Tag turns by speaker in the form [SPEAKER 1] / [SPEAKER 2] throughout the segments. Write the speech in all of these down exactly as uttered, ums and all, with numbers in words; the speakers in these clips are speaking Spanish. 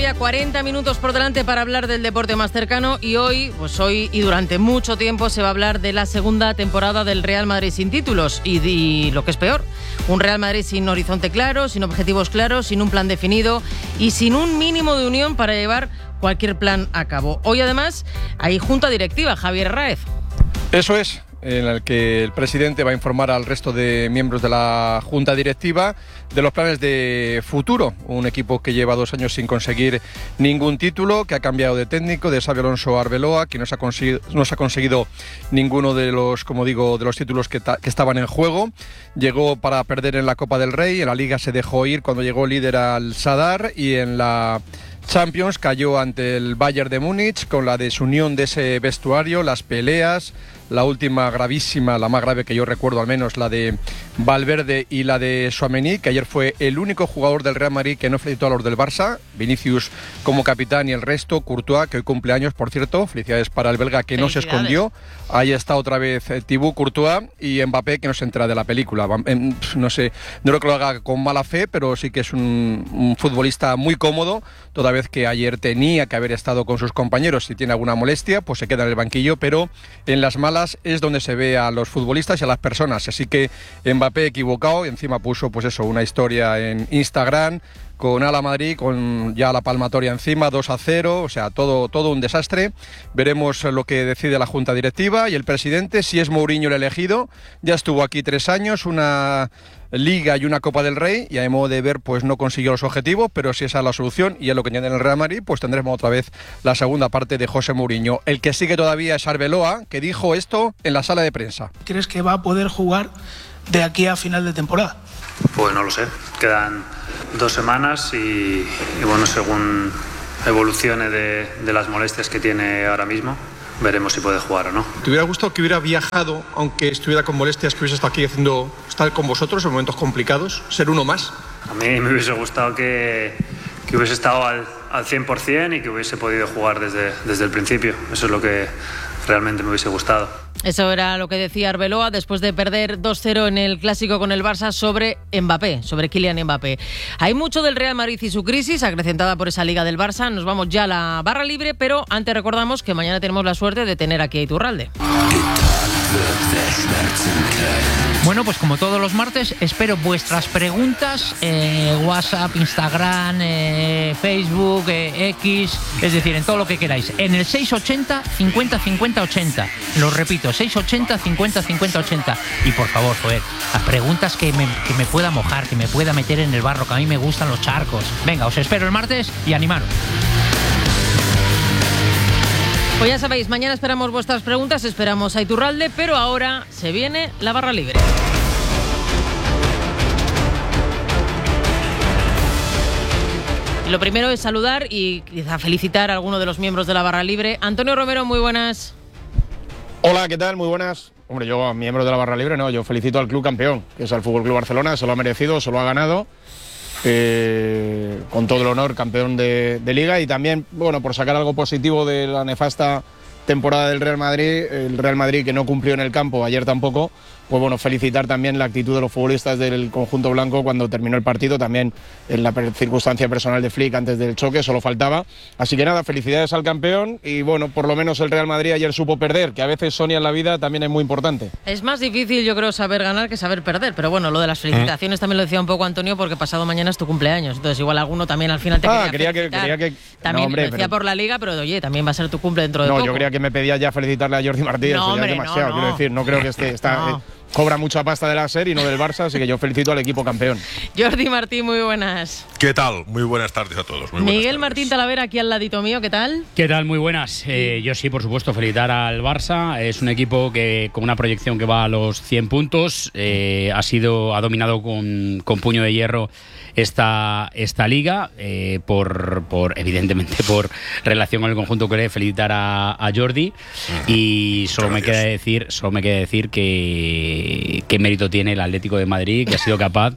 [SPEAKER 1] todavía cuarenta minutos por delante para hablar del deporte más cercano y hoy, pues hoy y durante mucho tiempo se va a hablar de la segunda temporada del Real Madrid sin títulos y, y lo que es peor, un Real Madrid sin horizonte claro, sin objetivos claros, sin un plan definido y sin un mínimo de unión para llevar cualquier plan a cabo. Hoy además hay junta directiva, Javier Raez.
[SPEAKER 2] Eso es, en el que el presidente va a informar al resto de miembros de la junta directiva de los planes de futuro. Un equipo que lleva dos años sin conseguir ningún título, que ha cambiado de técnico, de Xabi Alonso a Arbeloa, que no se ha conseguido, no se ha conseguido ninguno de los, como digo, de los títulos que, ta, que estaban en juego. Llegó para perder en la Copa del Rey, en la Liga se dejó ir cuando llegó líder al Sadar y en la Champions cayó ante el Bayern de Múnich con la desunión de ese vestuario, las peleas, la última gravísima, la más grave que yo recuerdo al menos, la de Valverde y la de Tchouaméni, que ayer fue el único jugador del Real Madrid que no felicitó a los del Barça, Vinicius como capitán y el resto, Courtois, que hoy cumple años, por cierto, felicidades para el belga que no se escondió, ahí está otra vez Thibaut Courtois y Mbappé que no se entera de la película, no sé, no creo que lo haga con mala fe, pero sí que es un, un futbolista muy cómodo, toda vez que ayer tenía que haber estado con sus compañeros, si tiene alguna molestia, pues se queda en el banquillo, pero en las malas es donde se ve a los futbolistas y a las personas, así que Mbappé equivocado y encima puso pues eso, una historia en Instagram con Ala Madrid, con ya la palmatoria encima, dos a cero, o sea, todo, todo un desastre. Veremos lo que decide la junta directiva y el presidente, si es Mourinho el elegido, ya estuvo aquí tres años, una Liga y una Copa del Rey, y a modo de ver pues no consiguió los objetivos, pero si esa es la solución y es lo que tiene en el Real Madrid, pues tendremos otra vez la segunda parte de José Mourinho. El que sigue todavía es Arbeloa, que dijo esto en la sala de prensa.
[SPEAKER 3] ¿Crees que va a poder jugar de aquí a final de temporada?
[SPEAKER 4] Pues no lo sé, quedan dos semanas y, y bueno, según evolucione de, de las molestias que tiene ahora mismo, veremos si puede jugar o no.
[SPEAKER 2] ¿Te hubiera gustado que hubiera viajado, aunque estuviera con molestias, que hubiese estado aquí haciendo, estar con vosotros en momentos complicados, ser uno más?
[SPEAKER 4] A mí me hubiese gustado que, que hubiese estado al, al cien por ciento y que hubiese podido jugar desde, desde el principio. Eso es lo que realmente me hubiese gustado.
[SPEAKER 1] Eso era lo que decía Arbeloa después de perder dos cero en el Clásico con el Barça sobre Mbappé, sobre Kylian Mbappé. Hay mucho del Real Madrid y su crisis, acrecentada por esa Liga del Barça. Nos vamos ya a la barra libre, pero antes recordamos que mañana tenemos la suerte de tener aquí a Iturralde.
[SPEAKER 5] Bueno, pues como todos los martes, espero vuestras preguntas, eh, WhatsApp, Instagram, eh, Facebook, eh, X, es decir, en todo lo que queráis. En el seis ochenta, cincuenta, cincuenta, ochenta. Lo repito, seis ochenta, cincuenta, cincuenta, ochenta. Y por favor, joder, las preguntas que me, que me pueda mojar, que me pueda meter en el barro, que a mí me gustan los charcos. Venga, os espero el martes y animaros.
[SPEAKER 1] Pues ya sabéis, mañana esperamos vuestras preguntas, esperamos a Iturralde, pero ahora se viene la barra libre. Lo primero es saludar y quizá felicitar a alguno de los miembros de la barra libre. Antonio Romero, muy buenas.
[SPEAKER 6] Hola, ¿qué tal? Muy buenas. Hombre, yo, miembro de la barra libre, no, yo felicito al club campeón, que es el F C Barcelona, se lo ha merecido, se lo ha ganado. Eh, con todo el honor, campeón de, de Liga, y también, bueno, por sacar algo positivo de la nefasta temporada del Real Madrid, el Real Madrid que no cumplió en el campo, ayer tampoco, pues bueno, felicitar también la actitud de los futbolistas del conjunto blanco cuando terminó el partido, también en la circunstancia personal de Flick antes del choque, solo faltaba. Así que nada, felicidades al campeón y bueno, por lo menos el Real Madrid ayer supo perder, que a veces, Sonia, en la vida también es muy importante.
[SPEAKER 1] Es más difícil, yo creo, saber ganar que saber perder, pero bueno, lo de las felicitaciones ¿Eh? también lo decía un poco Antonio, porque pasado mañana es tu cumpleaños, entonces igual alguno también al final te
[SPEAKER 6] ah,
[SPEAKER 1] quería
[SPEAKER 6] quería
[SPEAKER 1] felicitar.
[SPEAKER 6] que, quería que
[SPEAKER 1] También
[SPEAKER 6] no, hombre,
[SPEAKER 1] lo decía
[SPEAKER 6] pero...
[SPEAKER 1] por la Liga, pero oye, también va a ser tu cumple dentro de
[SPEAKER 6] no,
[SPEAKER 1] poco.
[SPEAKER 6] No, yo creía que me pedía ya felicitarle a Jordi Martí,
[SPEAKER 1] no,
[SPEAKER 6] eso
[SPEAKER 1] hombre,
[SPEAKER 6] ya es demasiado,
[SPEAKER 1] no, no.
[SPEAKER 6] quiero decir, no creo que esté... Está,
[SPEAKER 1] no.
[SPEAKER 6] eh, cobra mucha pasta de la S E R y no del Barça, así que yo felicito al equipo campeón.
[SPEAKER 1] Jordi Martí, muy buenas.
[SPEAKER 7] ¿Qué tal? Muy buenas tardes a todos. Muy
[SPEAKER 1] Miguel
[SPEAKER 7] tardes.
[SPEAKER 1] Martín Talavera, aquí al ladito mío, ¿qué tal?
[SPEAKER 8] ¿Qué tal? Muy buenas. Eh, yo sí, por supuesto, felicitar al Barça. Es un equipo que con una proyección que va a los cien puntos, eh, ha sido, ha dominado con, con puño de hierro esta, esta liga, eh, por, por evidentemente por relación con el conjunto que le felicitar a, a Jordi. Uh-huh. Y solo Gracias. me queda decir, solo me queda decir que eh, qué mérito tiene el Atlético de Madrid, que ha sido capaz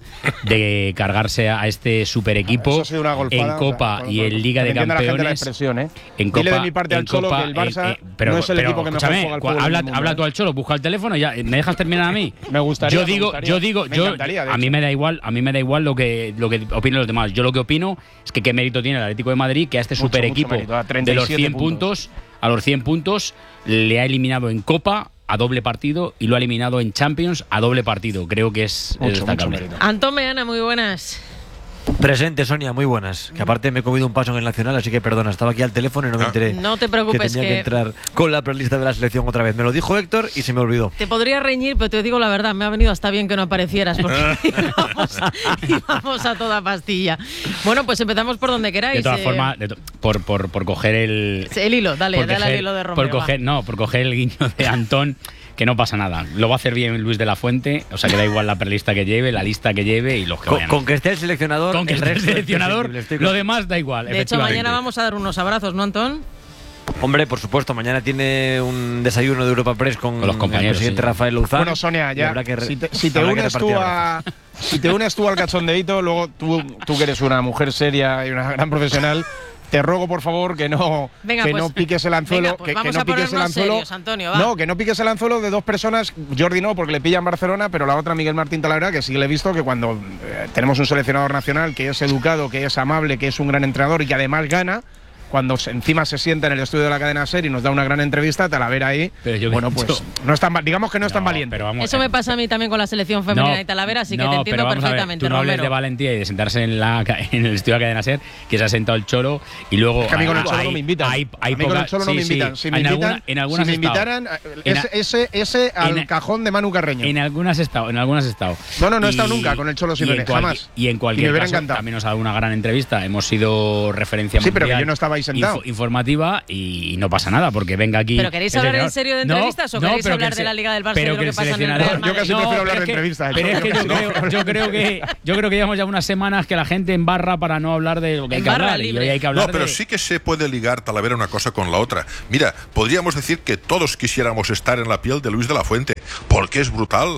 [SPEAKER 8] de cargarse a este super equipo en Copa, o sea, y en Liga de Campeones.
[SPEAKER 6] ¿eh?
[SPEAKER 8] En Copa,
[SPEAKER 6] Dile de mi parte al Cholo
[SPEAKER 8] Copa,
[SPEAKER 6] que el Barça
[SPEAKER 8] eh, eh, pero,
[SPEAKER 6] no es el
[SPEAKER 8] pero,
[SPEAKER 6] equipo que mejor juega al fútbol
[SPEAKER 8] habla,
[SPEAKER 6] del mundo,
[SPEAKER 8] habla
[SPEAKER 6] ¿eh?
[SPEAKER 8] tú al Cholo, busca el teléfono, ya me dejas terminar a mí.
[SPEAKER 6] Me gustaría.
[SPEAKER 8] Yo digo,
[SPEAKER 6] me gustaría,
[SPEAKER 8] yo digo,
[SPEAKER 6] me
[SPEAKER 8] yo
[SPEAKER 6] encantaría, de
[SPEAKER 8] a mí
[SPEAKER 6] hecho.
[SPEAKER 8] me da igual, a mí me da igual lo que lo que opinen los demás. Yo lo que opino es que qué mérito tiene el Atlético de Madrid, que a este
[SPEAKER 6] Mucho,
[SPEAKER 8] super
[SPEAKER 6] mucho
[SPEAKER 8] equipo
[SPEAKER 6] mérito, a
[SPEAKER 8] de
[SPEAKER 6] treinta y
[SPEAKER 8] los
[SPEAKER 6] siete
[SPEAKER 8] cien puntos, a los cien puntos le ha eliminado en Copa a doble partido y lo ha eliminado en Champions a doble partido. Creo que es
[SPEAKER 6] Mucho,
[SPEAKER 8] destacable.
[SPEAKER 6] mucho mérito.
[SPEAKER 1] Antón Meana, muy buenas.
[SPEAKER 9] Presente, Sonia, muy buenas. Que aparte me he comido un paso en el Nacional, así que perdona, estaba aquí al teléfono y no me enteré.
[SPEAKER 1] No te preocupes,
[SPEAKER 9] que tenía que...
[SPEAKER 1] que
[SPEAKER 9] entrar con la prelista de la selección otra vez. Me lo dijo Héctor y se me olvidó.
[SPEAKER 1] Te podría reñir, pero te digo la verdad, me ha venido hasta bien que no aparecieras, porque íbamos, a, íbamos a toda pastilla. Bueno, pues empezamos por donde queráis.
[SPEAKER 8] De todas
[SPEAKER 1] eh,
[SPEAKER 8] formas, de to por, por, por coger el...
[SPEAKER 1] El hilo, dale,
[SPEAKER 8] por
[SPEAKER 1] dale
[SPEAKER 8] coger,
[SPEAKER 1] al hilo de Romero.
[SPEAKER 8] Por coger, no, por coger el guiño de Antón, que no pasa nada. Lo va a hacer bien Luis de la Fuente, o sea que da igual la prelista que lleve, la lista que lleve y los que
[SPEAKER 9] Con,
[SPEAKER 8] vayan.
[SPEAKER 9] con que esté el seleccionador,
[SPEAKER 8] Con que
[SPEAKER 9] el
[SPEAKER 8] esté el
[SPEAKER 9] resto es
[SPEAKER 8] seleccionador,
[SPEAKER 9] prescindible, estoy
[SPEAKER 8] lo
[SPEAKER 9] con-
[SPEAKER 8] demás da igual.
[SPEAKER 1] De hecho,
[SPEAKER 8] efectivamente.
[SPEAKER 1] mañana vamos a dar unos abrazos, ¿no, Antón?
[SPEAKER 9] Hombre, por supuesto, mañana tiene un desayuno de Europa Press con,
[SPEAKER 8] Con los compañeros,
[SPEAKER 9] el presidente
[SPEAKER 8] sí.
[SPEAKER 9] Rafael Luzano.
[SPEAKER 6] Bueno, Sonia,
[SPEAKER 9] y
[SPEAKER 6] ya,
[SPEAKER 9] habrá que re-
[SPEAKER 6] si te, si te
[SPEAKER 9] habrá que
[SPEAKER 6] unes tú
[SPEAKER 9] repartir
[SPEAKER 6] a,
[SPEAKER 9] abrazos.
[SPEAKER 6] si te unes tú al cachondeíto, luego tú, tú que eres una mujer seria y una gran profesional, te ruego por favor que no,
[SPEAKER 1] Venga,
[SPEAKER 6] que
[SPEAKER 1] pues,
[SPEAKER 6] no piques el anzuelo,
[SPEAKER 1] venga, pues
[SPEAKER 6] que, que
[SPEAKER 1] vamos
[SPEAKER 6] no
[SPEAKER 1] a
[SPEAKER 6] piques el
[SPEAKER 1] ponernos
[SPEAKER 6] anzuelo,
[SPEAKER 1] serios, Antonio, va.
[SPEAKER 6] no, que no piques el anzuelo de dos personas, Jordi no, porque le pilla en Barcelona, pero la otra Miguel Martín Talavera, que sí le he visto que cuando eh, tenemos un seleccionador nacional que es educado, que es amable, que es un gran entrenador y que además gana. Cuando se, encima se sienta en el estudio de la cadena SER y nos da una gran entrevista, Talavera ahí,
[SPEAKER 8] Pero yo
[SPEAKER 6] bueno,
[SPEAKER 8] he
[SPEAKER 6] pues
[SPEAKER 8] dicho-
[SPEAKER 6] no es tan, va- digamos que no es tan
[SPEAKER 8] No,
[SPEAKER 6] valiente.
[SPEAKER 8] pero vamos,
[SPEAKER 1] Eso
[SPEAKER 8] eh,
[SPEAKER 1] me pasa a mí también con la selección femenina y Talavera, así que
[SPEAKER 8] no,
[SPEAKER 1] te entiendo
[SPEAKER 8] pero vamos a ver,
[SPEAKER 1] perfectamente,
[SPEAKER 8] tú no hables
[SPEAKER 1] Romero.
[SPEAKER 8] de valentía y de sentarse en, la, ca- en el estudio de Cadena Ser, que se ha sentado el Cholo y luego.
[SPEAKER 6] Es que a mí con el
[SPEAKER 8] hay-
[SPEAKER 6] Cholo no
[SPEAKER 8] hay-
[SPEAKER 6] me invitan.
[SPEAKER 8] Hay, hay
[SPEAKER 6] a mí con
[SPEAKER 8] poca-
[SPEAKER 6] el Cholo no
[SPEAKER 8] sí,
[SPEAKER 6] me
[SPEAKER 8] sí.
[SPEAKER 6] invitan. Si me,
[SPEAKER 8] en,
[SPEAKER 6] invitan,
[SPEAKER 8] alguna- en algunas
[SPEAKER 6] si me
[SPEAKER 8] has estado.
[SPEAKER 6] invitaran,
[SPEAKER 8] En
[SPEAKER 6] ese,
[SPEAKER 8] a-
[SPEAKER 6] ese, ese al
[SPEAKER 8] en-
[SPEAKER 6] cajón de Manu Carreño.
[SPEAKER 8] En algunas he estado, en algunas he estado.
[SPEAKER 6] No, no, no he
[SPEAKER 8] Y-
[SPEAKER 6] estado nunca con el Cholo
[SPEAKER 8] y
[SPEAKER 6] Simeone,
[SPEAKER 8] en cualqui-
[SPEAKER 6] jamás.
[SPEAKER 8] Y en
[SPEAKER 6] Y me
[SPEAKER 8] cualquier
[SPEAKER 6] hubiera
[SPEAKER 8] caso,
[SPEAKER 6] encantado.
[SPEAKER 8] también nos ha dado una gran entrevista. Hemos sido referencia
[SPEAKER 6] Sí, pero que
[SPEAKER 8] mundial,
[SPEAKER 6] yo no estaba ahí sentado.
[SPEAKER 8] info- informativa y no pasa nada porque venga aquí.
[SPEAKER 1] ¿Pero queréis
[SPEAKER 8] el
[SPEAKER 1] hablar en
[SPEAKER 8] señor-
[SPEAKER 1] serio de
[SPEAKER 8] No,
[SPEAKER 1] entrevistas o
[SPEAKER 8] no,
[SPEAKER 1] queréis
[SPEAKER 8] pero
[SPEAKER 1] hablar
[SPEAKER 8] que
[SPEAKER 1] de
[SPEAKER 8] el
[SPEAKER 1] la
[SPEAKER 8] se-
[SPEAKER 1] Liga del Barça y
[SPEAKER 8] pero
[SPEAKER 1] de lo
[SPEAKER 8] que
[SPEAKER 1] que
[SPEAKER 8] el
[SPEAKER 1] pasa en el
[SPEAKER 8] seleccionador-
[SPEAKER 1] Real Madrid?
[SPEAKER 6] Yo casi
[SPEAKER 8] No,
[SPEAKER 6] prefiero
[SPEAKER 8] pero
[SPEAKER 6] hablar
[SPEAKER 8] es
[SPEAKER 6] de
[SPEAKER 8] que-
[SPEAKER 6] entrevistas.
[SPEAKER 8] Pero es que yo creo, yo creo que yo creo que llevamos ya unas semanas que la gente embarra para no hablar de lo que hay
[SPEAKER 1] En
[SPEAKER 8] que
[SPEAKER 1] barra
[SPEAKER 8] hablar y
[SPEAKER 1] libre.
[SPEAKER 8] hoy hay que hablar
[SPEAKER 7] No, pero
[SPEAKER 8] de-
[SPEAKER 7] sí que se puede ligar, Talavera, una cosa con la otra. Mira, podríamos decir que todos quisiéramos estar en la piel de Luis de la Fuente, porque es brutal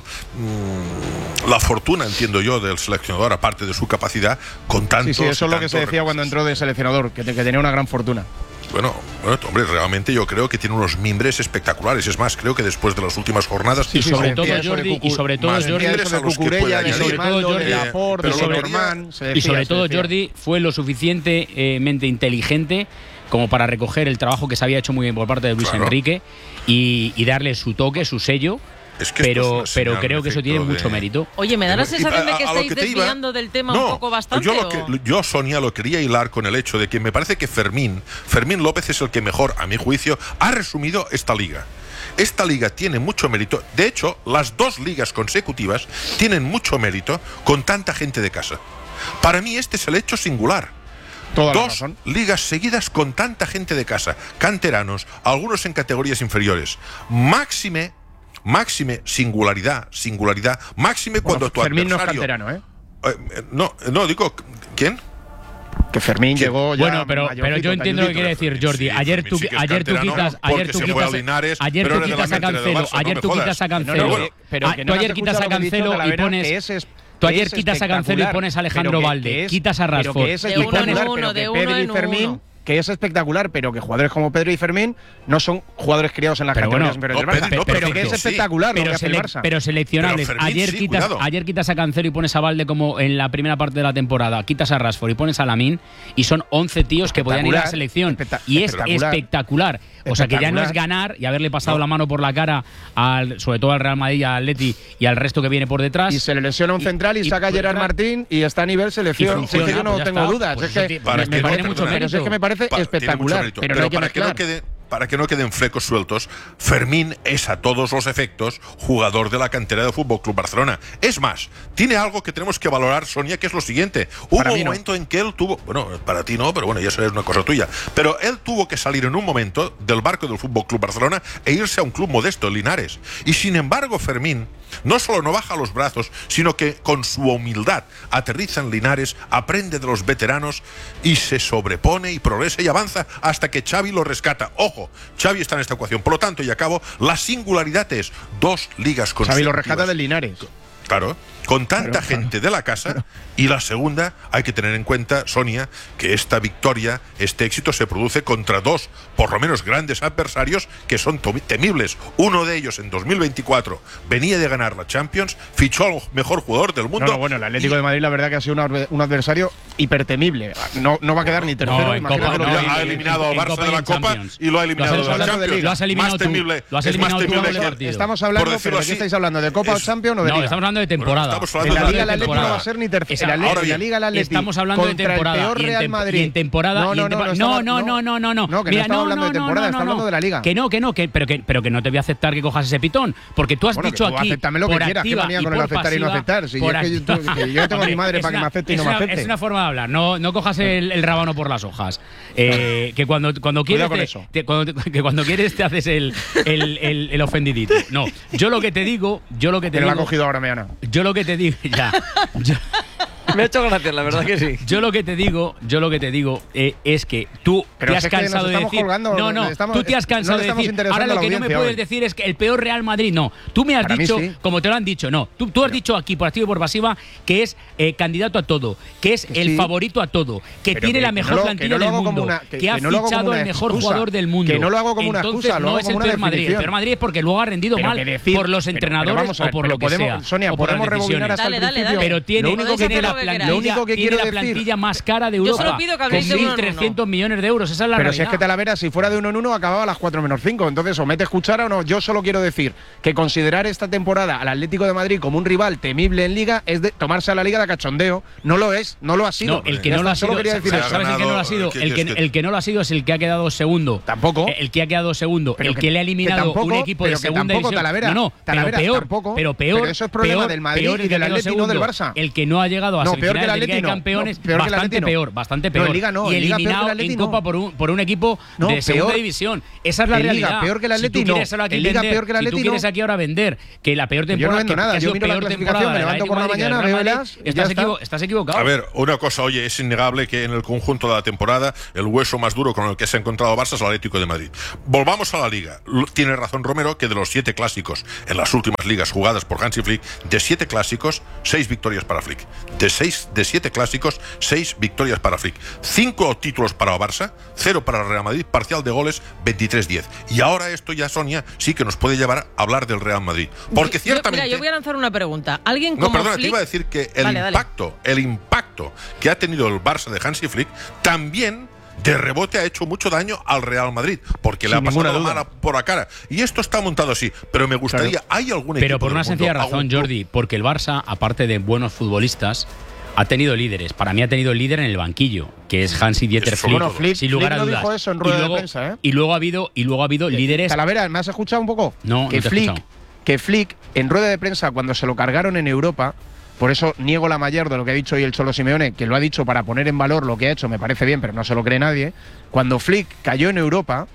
[SPEAKER 7] mmm, la fortuna, entiendo yo, del seleccionador, aparte de su capacidad, con tantos
[SPEAKER 6] Sí, sí, eso es lo que se
[SPEAKER 7] tantos
[SPEAKER 6] decía cuando
[SPEAKER 7] recursos.
[SPEAKER 6] entró de seleccionador, que, te- que tenía una gran fortuna.
[SPEAKER 7] Bueno, bueno, hombre, realmente yo creo que tiene unos mimbres espectaculares. Es más, creo que después de las últimas jornadas,
[SPEAKER 6] Sí,
[SPEAKER 8] y
[SPEAKER 6] sí,
[SPEAKER 8] sobre
[SPEAKER 6] se
[SPEAKER 8] todo
[SPEAKER 6] decía eso de
[SPEAKER 8] Jordi y
[SPEAKER 6] Cucu-
[SPEAKER 8] sobre todo
[SPEAKER 7] más
[SPEAKER 8] Jordi
[SPEAKER 7] mimbres
[SPEAKER 6] eso
[SPEAKER 7] a
[SPEAKER 6] de
[SPEAKER 7] los que
[SPEAKER 6] Cucurella,
[SPEAKER 7] puede
[SPEAKER 6] de
[SPEAKER 8] y sobre
[SPEAKER 7] añadir.
[SPEAKER 8] todo
[SPEAKER 6] Grimaldo,
[SPEAKER 8] Jordi,
[SPEAKER 6] de Laporte,
[SPEAKER 7] pero
[SPEAKER 6] de
[SPEAKER 7] lo que
[SPEAKER 6] Norman, se
[SPEAKER 8] y
[SPEAKER 6] decía,
[SPEAKER 8] sobre
[SPEAKER 6] se
[SPEAKER 8] todo
[SPEAKER 6] decía.
[SPEAKER 8] Jordi fue lo suficientemente inteligente como para recoger el trabajo que se había hecho muy bien por parte de Luis
[SPEAKER 7] Claro.
[SPEAKER 8] Enrique y, y darle su toque, su sello.
[SPEAKER 7] Es que esto es
[SPEAKER 8] Pero,
[SPEAKER 7] una
[SPEAKER 8] pero
[SPEAKER 7] señal,
[SPEAKER 8] creo
[SPEAKER 7] en
[SPEAKER 8] que eso
[SPEAKER 7] efecto,
[SPEAKER 8] tiene
[SPEAKER 7] de-
[SPEAKER 8] mucho mérito.
[SPEAKER 1] Oye, me da la
[SPEAKER 7] Y
[SPEAKER 1] sensación de
[SPEAKER 7] a-
[SPEAKER 1] que
[SPEAKER 7] a lo
[SPEAKER 1] estáis
[SPEAKER 7] que te iba-
[SPEAKER 1] desviando del tema
[SPEAKER 7] No,
[SPEAKER 1] un poco bastante.
[SPEAKER 7] Yo, lo
[SPEAKER 1] ¿o?
[SPEAKER 7] que, yo, Sonia, lo quería hilar con el hecho de que me parece que Fermín, Fermín López es el que mejor, a mi juicio, ha resumido esta liga. Esta liga tiene mucho mérito. De hecho, las dos ligas consecutivas tienen mucho mérito con tanta gente de casa. Para mí este es el hecho singular.
[SPEAKER 6] Toda la
[SPEAKER 7] Dos
[SPEAKER 6] razón.
[SPEAKER 7] ligas seguidas con tanta gente de casa, canteranos, algunos en categorías inferiores. Máxime, máxime, singularidad, singularidad, máxime cuando
[SPEAKER 6] Bueno,
[SPEAKER 7] tu
[SPEAKER 6] Fermín no es
[SPEAKER 7] adversario...
[SPEAKER 6] canterano, ¿eh?
[SPEAKER 7] Eh, eh, no, no, digo, ¿quién?
[SPEAKER 6] Que Fermín
[SPEAKER 7] ¿Quién?
[SPEAKER 6] llegó ya
[SPEAKER 8] Bueno, pero, pero
[SPEAKER 6] mayorcito,
[SPEAKER 8] yo entiendo lo que quiere
[SPEAKER 6] cayudito.
[SPEAKER 8] decir Jordi.
[SPEAKER 7] Sí,
[SPEAKER 8] Ayer
[SPEAKER 7] Fermín
[SPEAKER 8] tú,
[SPEAKER 7] sí que es
[SPEAKER 8] ayer tú
[SPEAKER 7] canterano,
[SPEAKER 8] quitas, ayer
[SPEAKER 7] porque
[SPEAKER 8] tú
[SPEAKER 7] se fue a
[SPEAKER 8] quitas,
[SPEAKER 7] Linares,
[SPEAKER 8] ayer
[SPEAKER 7] pero
[SPEAKER 8] tú
[SPEAKER 7] era de la
[SPEAKER 8] quitas a
[SPEAKER 7] cantera del
[SPEAKER 8] Cancelo,
[SPEAKER 7] Barça, no
[SPEAKER 8] ayer
[SPEAKER 7] me
[SPEAKER 8] tú
[SPEAKER 7] jodas.
[SPEAKER 8] quitas a
[SPEAKER 6] No, no,
[SPEAKER 8] Cancelo,
[SPEAKER 7] bueno,
[SPEAKER 6] pero
[SPEAKER 8] ah,
[SPEAKER 6] que
[SPEAKER 8] tú
[SPEAKER 6] no has
[SPEAKER 8] ayer quitas
[SPEAKER 6] escuchado
[SPEAKER 8] a
[SPEAKER 6] lo que he dicho,
[SPEAKER 8] Cancelo y
[SPEAKER 6] Talavera,
[SPEAKER 8] pones
[SPEAKER 6] que ese es-
[SPEAKER 8] Tú
[SPEAKER 6] que
[SPEAKER 8] ayer
[SPEAKER 6] es
[SPEAKER 8] quitas a Cancelo y
[SPEAKER 6] espectacular,
[SPEAKER 8] pones a Alejandro
[SPEAKER 6] pero que-
[SPEAKER 8] Valde,
[SPEAKER 6] que es-
[SPEAKER 8] quitas a
[SPEAKER 6] pero
[SPEAKER 8] Rashford.
[SPEAKER 6] que es
[SPEAKER 1] De uno en
[SPEAKER 6] espectacular,
[SPEAKER 1] uno,
[SPEAKER 6] pero
[SPEAKER 1] de
[SPEAKER 6] que
[SPEAKER 1] uno
[SPEAKER 6] Pedri y
[SPEAKER 1] en
[SPEAKER 6] Fermín,
[SPEAKER 1] uno.
[SPEAKER 6] que es espectacular, pero que jugadores como Pedro y Fermín no son jugadores criados en las
[SPEAKER 8] Pero
[SPEAKER 6] categorías
[SPEAKER 8] bueno,
[SPEAKER 6] inferiores
[SPEAKER 7] no,
[SPEAKER 6] del Barça,
[SPEAKER 7] Pedri no,
[SPEAKER 6] pero
[SPEAKER 7] pero
[SPEAKER 6] que es
[SPEAKER 7] sí.
[SPEAKER 6] espectacular lo
[SPEAKER 8] pero,
[SPEAKER 6] que hace el
[SPEAKER 8] sele-
[SPEAKER 6] Barça.
[SPEAKER 8] pero seleccionables.
[SPEAKER 7] Pero Fermín,
[SPEAKER 8] ayer,
[SPEAKER 7] sí,
[SPEAKER 8] quitas,
[SPEAKER 7] cuidado.
[SPEAKER 8] ayer quitas a Cancelo y pones a Valde como en la primera parte de la temporada. Quitas a Rashford y pones a Lamine y son once tíos que podían ir a la selección.
[SPEAKER 6] Espectacular,
[SPEAKER 8] Y es
[SPEAKER 6] espectacular.
[SPEAKER 8] espectacular. O sea que ya no es
[SPEAKER 6] Espectacular.
[SPEAKER 8] ganar y haberle pasado la mano por la cara, al, sobre todo al Real Madrid, al Atleti y al resto que viene por detrás.
[SPEAKER 6] Y se le lesiona un
[SPEAKER 8] Y-
[SPEAKER 6] central y,
[SPEAKER 8] y-
[SPEAKER 6] saca a Gerard Martín y está a nivel selección.
[SPEAKER 8] Y funciona,
[SPEAKER 6] Si es que yo no
[SPEAKER 8] pues ya
[SPEAKER 6] tengo
[SPEAKER 8] está.
[SPEAKER 6] dudas.
[SPEAKER 8] Pues
[SPEAKER 6] es
[SPEAKER 8] eso
[SPEAKER 6] que
[SPEAKER 8] ti-
[SPEAKER 7] Para
[SPEAKER 6] me
[SPEAKER 7] que
[SPEAKER 6] parece
[SPEAKER 7] no-
[SPEAKER 6] mucho
[SPEAKER 7] perdona,
[SPEAKER 6] pero es que me parece
[SPEAKER 7] Pa- tiene mucho
[SPEAKER 6] espectacular.
[SPEAKER 7] mérito.
[SPEAKER 6] Pero,
[SPEAKER 7] Pero
[SPEAKER 6] no hay que
[SPEAKER 7] para que no
[SPEAKER 6] mezclar.
[SPEAKER 7] quede para que no queden flecos sueltos, Fermín es a todos los efectos jugador de la cantera del Fútbol Club Barcelona. Es más, tiene algo que tenemos que valorar, Sonia, que es lo siguiente. Hubo
[SPEAKER 6] Para
[SPEAKER 7] un
[SPEAKER 6] mí no.
[SPEAKER 7] momento en que él tuvo, bueno, para ti no, pero bueno, ya eso es una cosa tuya, pero él tuvo que salir en un momento del barco del Fútbol Club Barcelona e irse a un club modesto, Linares. Y sin embargo, Fermín no solo no baja los brazos, sino que con su humildad aterriza en Linares, aprende de los veteranos y se sobrepone y progresa y avanza hasta que Xavi lo rescata. Ojo, Ojo, Xavi está en esta ecuación. Por lo tanto, y acabo, la singularidad es dos ligas consecutivas.
[SPEAKER 6] Xavi lo rescata del Linares.
[SPEAKER 7] Claro, con tanta claro, gente claro, de la casa. Claro. Y la segunda, hay que tener en cuenta, Sonia, que esta victoria, este éxito se produce contra dos, por lo menos grandes adversarios que son temibles. Uno de ellos en dos mil veinticuatro venía de ganar la Champions, fichó al mejor jugador del mundo.
[SPEAKER 6] No, no, bueno, el Atlético y... de Madrid la verdad que ha sido un, un adversario hipertemible. No, no va a quedar ni tercero.
[SPEAKER 7] No, Copa, no, ha eliminado al Barça de la Copa y lo ha eliminado de la Champions.
[SPEAKER 8] Lo has eliminado
[SPEAKER 7] más temible,
[SPEAKER 8] tú. Lo has eliminado
[SPEAKER 7] es más temible
[SPEAKER 8] tú
[SPEAKER 7] que,
[SPEAKER 6] Estamos hablando, pero ¿de qué estáis hablando? ¿De Copa o Champions o de
[SPEAKER 8] No,
[SPEAKER 6] Liga?
[SPEAKER 8] estamos hablando de temporada.
[SPEAKER 6] En la Liga el Atlético no va a ser ni tercero. En la Liga el Atlético
[SPEAKER 8] estamos hablando de temporada.
[SPEAKER 6] El peor Real Madrid.
[SPEAKER 8] Y en temporada.
[SPEAKER 6] No, no, no,
[SPEAKER 8] no, no, no, no, no, no.
[SPEAKER 6] No, que no estamos hablando de temporada, estamos hablando de la Liga.
[SPEAKER 8] Que no, que no, que, pero, que, pero que no te voy a aceptar que cojas ese pitón. Porque tú has
[SPEAKER 6] bueno,
[SPEAKER 8] dicho
[SPEAKER 6] que tú
[SPEAKER 8] aquí.
[SPEAKER 6] Acéptame lo que quieras, qué manía con el aceptar y no aceptar. Si yo, es que yo, que yo tengo a mi madre para que me acepte y no me acepte.
[SPEAKER 8] Es una forma de hablar. No, no cojas el, el rábano por las hojas. Eh, que cuando, cuando quieres. Te, te, cuando, que cuando quieres te haces el, el, el, el ofendidito. No. Yo lo que te digo. Yo lo que te
[SPEAKER 6] digo.
[SPEAKER 8] Te
[SPEAKER 6] lo ha cogido ahora, Meana.
[SPEAKER 8] Yo lo que te digo. Ya. Yo,
[SPEAKER 9] me ha hecho gracia, la verdad que sí.
[SPEAKER 8] Yo lo que te digo, yo lo que te digo eh, es que tú
[SPEAKER 6] pero
[SPEAKER 8] te has
[SPEAKER 6] es
[SPEAKER 8] cansado
[SPEAKER 6] que
[SPEAKER 8] de decir.
[SPEAKER 6] Colgando,
[SPEAKER 8] no, no,
[SPEAKER 6] estamos,
[SPEAKER 8] tú te has cansado
[SPEAKER 6] no
[SPEAKER 8] de decir. Ahora lo que no me puedes hoy. decir es que el peor Real Madrid, no. Tú me has
[SPEAKER 6] Para
[SPEAKER 8] dicho,
[SPEAKER 6] sí.
[SPEAKER 8] como te lo han dicho, no. Tú, tú has
[SPEAKER 6] pero,
[SPEAKER 8] dicho aquí por activa y por pasiva que es eh, candidato a todo, que es que el sí. favorito a todo, que
[SPEAKER 6] pero
[SPEAKER 8] tiene
[SPEAKER 6] que,
[SPEAKER 8] la mejor
[SPEAKER 6] no lo,
[SPEAKER 8] plantilla
[SPEAKER 6] no
[SPEAKER 8] del mundo,
[SPEAKER 6] una, que,
[SPEAKER 8] que ha
[SPEAKER 6] que no
[SPEAKER 8] fichado al mejor
[SPEAKER 6] excusa,
[SPEAKER 8] jugador del mundo.
[SPEAKER 6] Que no lo hago como una
[SPEAKER 8] Entonces,
[SPEAKER 6] excusa, lo
[SPEAKER 8] no
[SPEAKER 6] hago
[SPEAKER 8] es
[SPEAKER 6] como
[SPEAKER 8] el
[SPEAKER 6] una
[SPEAKER 8] peor Madrid. El peor Madrid es porque luego ha rendido mal por los entrenadores o por lo que sea.
[SPEAKER 6] Sonia, podemos rebobinar hasta el principio.
[SPEAKER 8] Pero tiene
[SPEAKER 6] lo único que quiero
[SPEAKER 8] decir plantilla más cara de Europa.
[SPEAKER 1] Yo solo pido que habléis de
[SPEAKER 8] mil trescientos millones de euros. Esa es la
[SPEAKER 6] Pero
[SPEAKER 8] realidad.
[SPEAKER 6] si es que Talavera, si fuera de uno en uno, acababa a las cuatro menos cinco. Entonces, o metes cuchara o no. Yo solo quiero decir que considerar esta temporada al Atlético de Madrid como un rival temible en Liga es de tomarse a la Liga de cachondeo. No lo es, no lo ha sido.
[SPEAKER 8] No, el que no lo ha sido.
[SPEAKER 6] Quería decir
[SPEAKER 8] ¿Sabes, ¿sabes el que no lo ha sido? El que, el que no lo ha sido es el que ha quedado segundo.
[SPEAKER 6] Tampoco.
[SPEAKER 8] El que ha quedado segundo.
[SPEAKER 6] Pero
[SPEAKER 8] el que, que le ha eliminado
[SPEAKER 6] tampoco,
[SPEAKER 8] un equipo de segunda
[SPEAKER 6] tampoco,
[SPEAKER 8] división.
[SPEAKER 6] Talavera,
[SPEAKER 8] no, no,
[SPEAKER 6] Talavera,
[SPEAKER 8] pero peor.
[SPEAKER 6] Tampoco,
[SPEAKER 8] pero peor.
[SPEAKER 6] Pero eso es problema
[SPEAKER 8] peor,
[SPEAKER 6] del Madrid
[SPEAKER 8] peor
[SPEAKER 6] y del Atlético, no del Barça.
[SPEAKER 8] El que no ha llegado a
[SPEAKER 6] no,
[SPEAKER 8] semifinales
[SPEAKER 6] peor que
[SPEAKER 8] de Liga de Campeones.
[SPEAKER 6] No, peor
[SPEAKER 8] bastante
[SPEAKER 6] no.
[SPEAKER 8] peor, bastante peor.
[SPEAKER 6] No, Liga no,
[SPEAKER 8] y
[SPEAKER 6] Liga
[SPEAKER 8] eliminado
[SPEAKER 6] peor que
[SPEAKER 8] en Copa
[SPEAKER 6] no.
[SPEAKER 8] por un, por un equipo
[SPEAKER 6] no,
[SPEAKER 8] de segunda
[SPEAKER 6] peor.
[SPEAKER 8] división. Esa es la
[SPEAKER 6] en
[SPEAKER 8] realidad.
[SPEAKER 6] Liga peor que el Atlético.
[SPEAKER 8] Si tú quieres ahora aquí
[SPEAKER 6] Liga
[SPEAKER 8] vender,
[SPEAKER 6] peor que el
[SPEAKER 8] si tú quieres aquí ahora vender que la peor temporada.
[SPEAKER 6] Yo no vendo nada. Yo miro la clasificación, me levanto por la mañana, veo las.
[SPEAKER 8] Estás equivocado.
[SPEAKER 7] A ver, una cosa, oye, es innegable que en el conjunto de la temporada el hueso más duro con el que se ha encontrado Barça es el Atlético de Madrid. Volvamos a la Liga. Tiene razón Romero que de los siete clásicos en las últimas ligas jugadas por Hansi Flick, de siete clásicos, seis victorias para Flick. De seis, de siete clásicos, seis victorias para Flick. Cinco títulos para Barça, cero para el Real Madrid, parcial de goles veintitrés diez. Y ahora esto ya, Sonia, sí que nos puede llevar a hablar del Real Madrid. Porque ciertamente...
[SPEAKER 1] Yo, mira, yo voy a lanzar una pregunta. ¿Alguien
[SPEAKER 7] No,
[SPEAKER 1] como
[SPEAKER 7] perdona,
[SPEAKER 1] Flick...
[SPEAKER 7] te iba a decir que el
[SPEAKER 1] vale,
[SPEAKER 7] impacto,
[SPEAKER 1] dale.
[SPEAKER 7] el impacto que ha tenido el Barça de Hansi Flick también de rebote ha hecho mucho daño al Real Madrid, porque
[SPEAKER 6] Sin
[SPEAKER 7] le ha pasado la
[SPEAKER 6] duda.
[SPEAKER 7] mano por la cara. Y esto está montado así, pero me gustaría,
[SPEAKER 6] Claro.
[SPEAKER 7] ¿hay algún equipo
[SPEAKER 8] Pero por
[SPEAKER 7] del
[SPEAKER 8] una
[SPEAKER 7] mundo,
[SPEAKER 8] sencilla
[SPEAKER 7] algún
[SPEAKER 8] razón,
[SPEAKER 7] club?
[SPEAKER 8] Jordi, porque el Barça, aparte de buenos futbolistas, ha tenido líderes. Para mí ha tenido líder en el banquillo, que es Hansi Dieter
[SPEAKER 7] Eso,
[SPEAKER 8] Flick,
[SPEAKER 7] bueno,
[SPEAKER 6] Flick-
[SPEAKER 8] sin lugar
[SPEAKER 6] Flick
[SPEAKER 8] a
[SPEAKER 6] no
[SPEAKER 8] dudas.
[SPEAKER 6] dijo eso en
[SPEAKER 8] y,
[SPEAKER 6] rueda de
[SPEAKER 8] luego,
[SPEAKER 6] prensa, ¿eh?
[SPEAKER 8] y luego ha habido y luego ha habido líderes.
[SPEAKER 6] Talavera, ¿me has escuchado un poco?
[SPEAKER 8] No,
[SPEAKER 6] que
[SPEAKER 8] no te he
[SPEAKER 6] Flick,
[SPEAKER 8] escuchado.
[SPEAKER 6] que Flick, en rueda de prensa, cuando se lo cargaron en Europa, por eso niego la mayor de lo que ha dicho hoy el Cholo Simeone, que lo ha dicho para poner en valor lo que ha hecho, me parece bien, pero no se lo cree nadie. Cuando Flick cayó en Europa,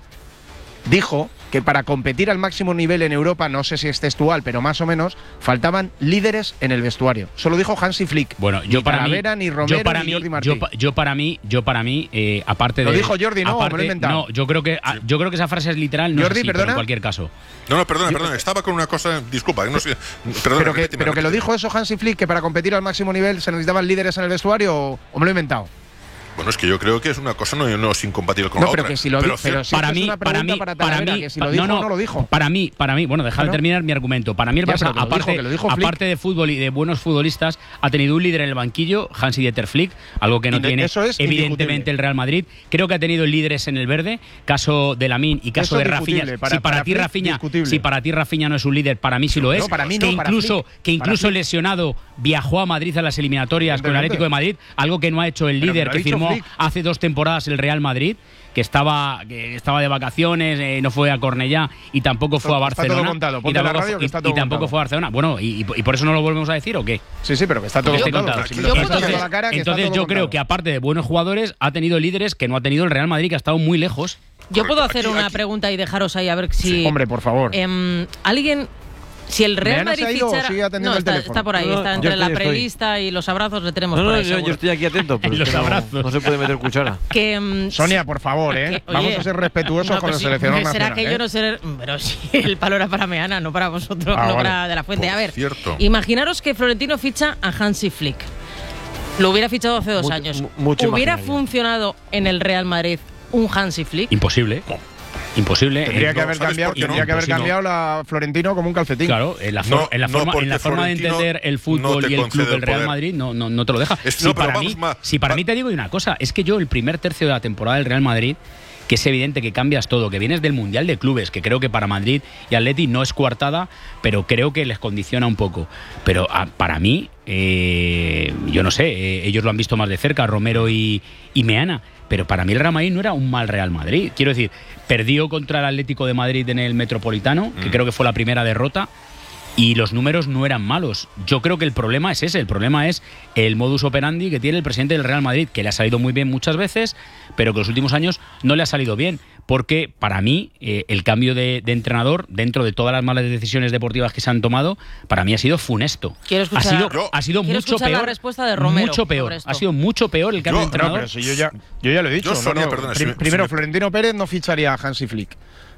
[SPEAKER 6] dijo que para competir al máximo nivel en Europa, no sé si es textual, pero más o menos, faltaban líderes en el vestuario. Solo dijo Hansi Flick.
[SPEAKER 8] Bueno, yo
[SPEAKER 6] ni
[SPEAKER 8] para
[SPEAKER 6] Talavera,
[SPEAKER 8] mí,
[SPEAKER 6] ni Romero,
[SPEAKER 8] yo para
[SPEAKER 6] ni
[SPEAKER 8] mí,
[SPEAKER 6] Jordi Martí.
[SPEAKER 8] yo, pa- yo para mí, yo para mí, eh, aparte de
[SPEAKER 6] Lo dijo Jordi, no,
[SPEAKER 8] aparte,
[SPEAKER 6] me lo he inventado.
[SPEAKER 8] No, yo creo que ah, yo creo que esa frase es literal, no
[SPEAKER 6] Jordi,
[SPEAKER 8] es así, pero
[SPEAKER 6] perdona.
[SPEAKER 8] en cualquier caso.
[SPEAKER 7] No, no, perdona, perdona, estaba con una cosa, disculpa, que no sé, perdona,
[SPEAKER 6] pero que,
[SPEAKER 7] repíteme,
[SPEAKER 6] pero que lo
[SPEAKER 7] repíteme.
[SPEAKER 6] dijo eso Hansi Flick, que para competir al máximo nivel se necesitaban líderes en el vestuario, o, o me lo he inventado.
[SPEAKER 7] Bueno, es que yo creo que es una cosa no, no es incompatible con
[SPEAKER 6] No,
[SPEAKER 7] la
[SPEAKER 6] pero
[SPEAKER 7] otra.
[SPEAKER 6] que si lo
[SPEAKER 7] pero
[SPEAKER 6] di- pero
[SPEAKER 7] cier-
[SPEAKER 6] si
[SPEAKER 8] para
[SPEAKER 6] esto es
[SPEAKER 8] mí,
[SPEAKER 6] una
[SPEAKER 8] para
[SPEAKER 6] pregunta
[SPEAKER 8] mí,
[SPEAKER 6] para
[SPEAKER 8] para
[SPEAKER 6] Talavera,
[SPEAKER 8] mí,
[SPEAKER 6] que si lo dijo
[SPEAKER 8] no,
[SPEAKER 6] o no lo dijo.
[SPEAKER 8] Para mí, para mí, bueno, dejad
[SPEAKER 6] Claro.
[SPEAKER 8] terminar mi argumento. Para mí el
[SPEAKER 6] Ya,
[SPEAKER 8] Barça,
[SPEAKER 6] pero que lo dijo,
[SPEAKER 8] aparte,
[SPEAKER 6] que lo dijo Flick.
[SPEAKER 8] aparte de fútbol y de buenos futbolistas, ha tenido un líder en el banquillo, Hansi Dieter Flick, algo que no
[SPEAKER 6] Y de-
[SPEAKER 8] tiene
[SPEAKER 6] eso es
[SPEAKER 8] evidentemente
[SPEAKER 6] indiscutible.
[SPEAKER 8] el Real Madrid. Creo que ha tenido líderes en el verde, caso de Lamine y caso
[SPEAKER 6] Eso
[SPEAKER 8] de
[SPEAKER 6] es
[SPEAKER 8] Rafinha.
[SPEAKER 6] discutible. Para-
[SPEAKER 8] si para,
[SPEAKER 6] para
[SPEAKER 8] ti
[SPEAKER 6] Flick,
[SPEAKER 8] Rafinha,
[SPEAKER 6] discutible.
[SPEAKER 8] si para ti Rafinha no es un líder, para mí sí lo es.
[SPEAKER 6] No, para mí
[SPEAKER 8] que
[SPEAKER 6] no, para
[SPEAKER 8] incluso
[SPEAKER 6] Flick.
[SPEAKER 8] que
[SPEAKER 6] Para
[SPEAKER 8] incluso
[SPEAKER 6] Flick.
[SPEAKER 8] lesionado viajó a Madrid a las eliminatorias con el
[SPEAKER 6] Evidentemente.
[SPEAKER 8] Atlético de Madrid, algo que no ha hecho el
[SPEAKER 6] Pero
[SPEAKER 8] líder
[SPEAKER 6] me lo ha
[SPEAKER 8] que
[SPEAKER 6] dicho
[SPEAKER 8] firmó
[SPEAKER 6] Flick.
[SPEAKER 8] hace dos temporadas el Real Madrid, que estaba que estaba de vacaciones, eh, no fue a Cornellá y tampoco fue a
[SPEAKER 6] Está
[SPEAKER 8] Barcelona.
[SPEAKER 6] todo contado,
[SPEAKER 8] y
[SPEAKER 6] ponte la
[SPEAKER 8] tampoco,
[SPEAKER 6] radio que
[SPEAKER 8] y-
[SPEAKER 6] está
[SPEAKER 8] y
[SPEAKER 6] todo
[SPEAKER 8] tampoco
[SPEAKER 6] contado.
[SPEAKER 8] fue a Barcelona. Bueno, y, y por eso no lo volvemos a decir o qué?
[SPEAKER 6] Sí, sí, pero que está todo
[SPEAKER 8] Estoy
[SPEAKER 6] contado.
[SPEAKER 8] contado.
[SPEAKER 6] Si me lo
[SPEAKER 1] Yo
[SPEAKER 6] estás
[SPEAKER 1] puedo-
[SPEAKER 6] echando a la cara, que está
[SPEAKER 8] Entonces
[SPEAKER 6] todo
[SPEAKER 8] yo creo
[SPEAKER 6] contado.
[SPEAKER 8] que aparte de buenos jugadores, ha tenido líderes que no ha tenido el Real Madrid, que ha estado muy lejos.
[SPEAKER 1] Yo puedo
[SPEAKER 7] Correcto.
[SPEAKER 1] hacer
[SPEAKER 7] Aquí-
[SPEAKER 1] una
[SPEAKER 7] aquí-
[SPEAKER 1] pregunta y dejaros ahí a ver si...
[SPEAKER 6] Sí, hombre, por favor.
[SPEAKER 1] Em, ¿Alguien Si el Real
[SPEAKER 6] ¿Meana se
[SPEAKER 1] Madrid
[SPEAKER 6] ha ido o
[SPEAKER 1] fichara...
[SPEAKER 6] sigue atendiendo
[SPEAKER 1] No,
[SPEAKER 6] el
[SPEAKER 1] está,
[SPEAKER 6] teléfono?
[SPEAKER 1] está por ahí,
[SPEAKER 9] No,
[SPEAKER 1] está
[SPEAKER 9] yo
[SPEAKER 1] entre
[SPEAKER 9] estoy,
[SPEAKER 1] la
[SPEAKER 9] estoy.
[SPEAKER 1] prelista y los abrazos, le tenemos
[SPEAKER 9] No,
[SPEAKER 1] por
[SPEAKER 9] no,
[SPEAKER 1] ahí,
[SPEAKER 9] yo,
[SPEAKER 1] seguro.
[SPEAKER 9] yo estoy aquí atento, pero es
[SPEAKER 8] Los
[SPEAKER 9] que no-
[SPEAKER 8] abrazos.
[SPEAKER 9] No, se puede meter cuchara.
[SPEAKER 1] Que, mm,
[SPEAKER 6] Sonia, por favor, ¿eh?
[SPEAKER 1] que, oye,
[SPEAKER 6] Vamos a ser respetuosos
[SPEAKER 1] no,
[SPEAKER 6] con
[SPEAKER 1] pues
[SPEAKER 6] el
[SPEAKER 1] sí,
[SPEAKER 6] seleccionador
[SPEAKER 1] hombre, será
[SPEAKER 6] nacional.
[SPEAKER 1] que
[SPEAKER 6] ¿eh?
[SPEAKER 1] yo no sé... Pero sí, el palo era para Meana, no para vosotros,
[SPEAKER 6] Ah,
[SPEAKER 1] no
[SPEAKER 6] vale.
[SPEAKER 1] para De La Fuente.
[SPEAKER 7] Por
[SPEAKER 1] A ver,
[SPEAKER 7] cierto.
[SPEAKER 1] imaginaros que Florentino ficha a Hansi Flick. Lo hubiera fichado hace dos
[SPEAKER 9] Mucho-
[SPEAKER 1] años.
[SPEAKER 9] mu- mucho
[SPEAKER 1] ¿Hubiera
[SPEAKER 9] imaginario.
[SPEAKER 1] funcionado en el Real Madrid un Hansi Flick?
[SPEAKER 8] Imposible. Imposible.
[SPEAKER 6] Tendría
[SPEAKER 8] Eh,
[SPEAKER 6] que
[SPEAKER 7] no,
[SPEAKER 6] haber
[SPEAKER 7] ¿sabes
[SPEAKER 6] cambiado,
[SPEAKER 7] por qué no?
[SPEAKER 6] tendría que haber
[SPEAKER 8] Pues sí, no.
[SPEAKER 6] cambiado la Florentino como un calcetín.
[SPEAKER 8] Claro, en la, for-
[SPEAKER 7] No,
[SPEAKER 8] en la
[SPEAKER 7] no,
[SPEAKER 8] forma,
[SPEAKER 7] porque
[SPEAKER 8] en la forma de
[SPEAKER 7] Florentino
[SPEAKER 8] entender el
[SPEAKER 7] no
[SPEAKER 8] fútbol
[SPEAKER 7] te
[SPEAKER 8] y el
[SPEAKER 7] concede
[SPEAKER 8] club del
[SPEAKER 7] el
[SPEAKER 8] Real
[SPEAKER 7] poder.
[SPEAKER 8] Madrid no, no, no te lo deja.
[SPEAKER 7] Es-
[SPEAKER 8] si
[SPEAKER 7] no, pero
[SPEAKER 8] para,
[SPEAKER 7] vamos
[SPEAKER 8] mí,
[SPEAKER 7] más-
[SPEAKER 8] si para
[SPEAKER 7] va-
[SPEAKER 8] mí te digo una cosa, es que yo el primer tercio de la temporada del Real Madrid, que es evidente que cambias todo, que vienes del Mundial de Clubes, que creo que para Madrid y Atleti no es coartada, pero creo que les condiciona un poco. Pero a- para mí, eh, yo no sé, eh, ellos lo han visto más de cerca, Romero y, y Meana, pero para mí el Real Madrid no era un mal Real Madrid. Quiero decir, perdió contra el Atlético de Madrid en el Metropolitano, que
[SPEAKER 7] Mm.
[SPEAKER 8] creo que fue la primera derrota, y los números no eran malos. Yo creo que el problema es ese, el problema es el modus operandi que tiene el presidente del Real Madrid, que le ha salido muy bien muchas veces, pero que los últimos años no le ha salido bien, porque para mí eh, el cambio de, de entrenador, dentro de todas las malas decisiones deportivas que se han tomado, para mí ha sido funesto.
[SPEAKER 1] Quiero
[SPEAKER 8] Ha
[SPEAKER 1] escuchar-
[SPEAKER 8] sido,
[SPEAKER 7] Yo-
[SPEAKER 8] ha sido
[SPEAKER 1] quiero
[SPEAKER 8] mucho
[SPEAKER 1] escuchar la
[SPEAKER 8] peor.
[SPEAKER 1] respuesta de Romero
[SPEAKER 8] mucho peor.
[SPEAKER 1] sobre esto.
[SPEAKER 8] Ha sido mucho peor el cambio
[SPEAKER 7] Yo-
[SPEAKER 8] de
[SPEAKER 6] No,
[SPEAKER 8] entrenador.
[SPEAKER 6] pero si yo ya, yo ya lo he dicho.
[SPEAKER 7] Yo, Sonia,
[SPEAKER 6] no, no,
[SPEAKER 7] perdona,
[SPEAKER 6] pri-
[SPEAKER 7] si me-
[SPEAKER 6] primero,
[SPEAKER 7] si me-
[SPEAKER 6] Florentino Pérez no ficharía a Hansi Flick.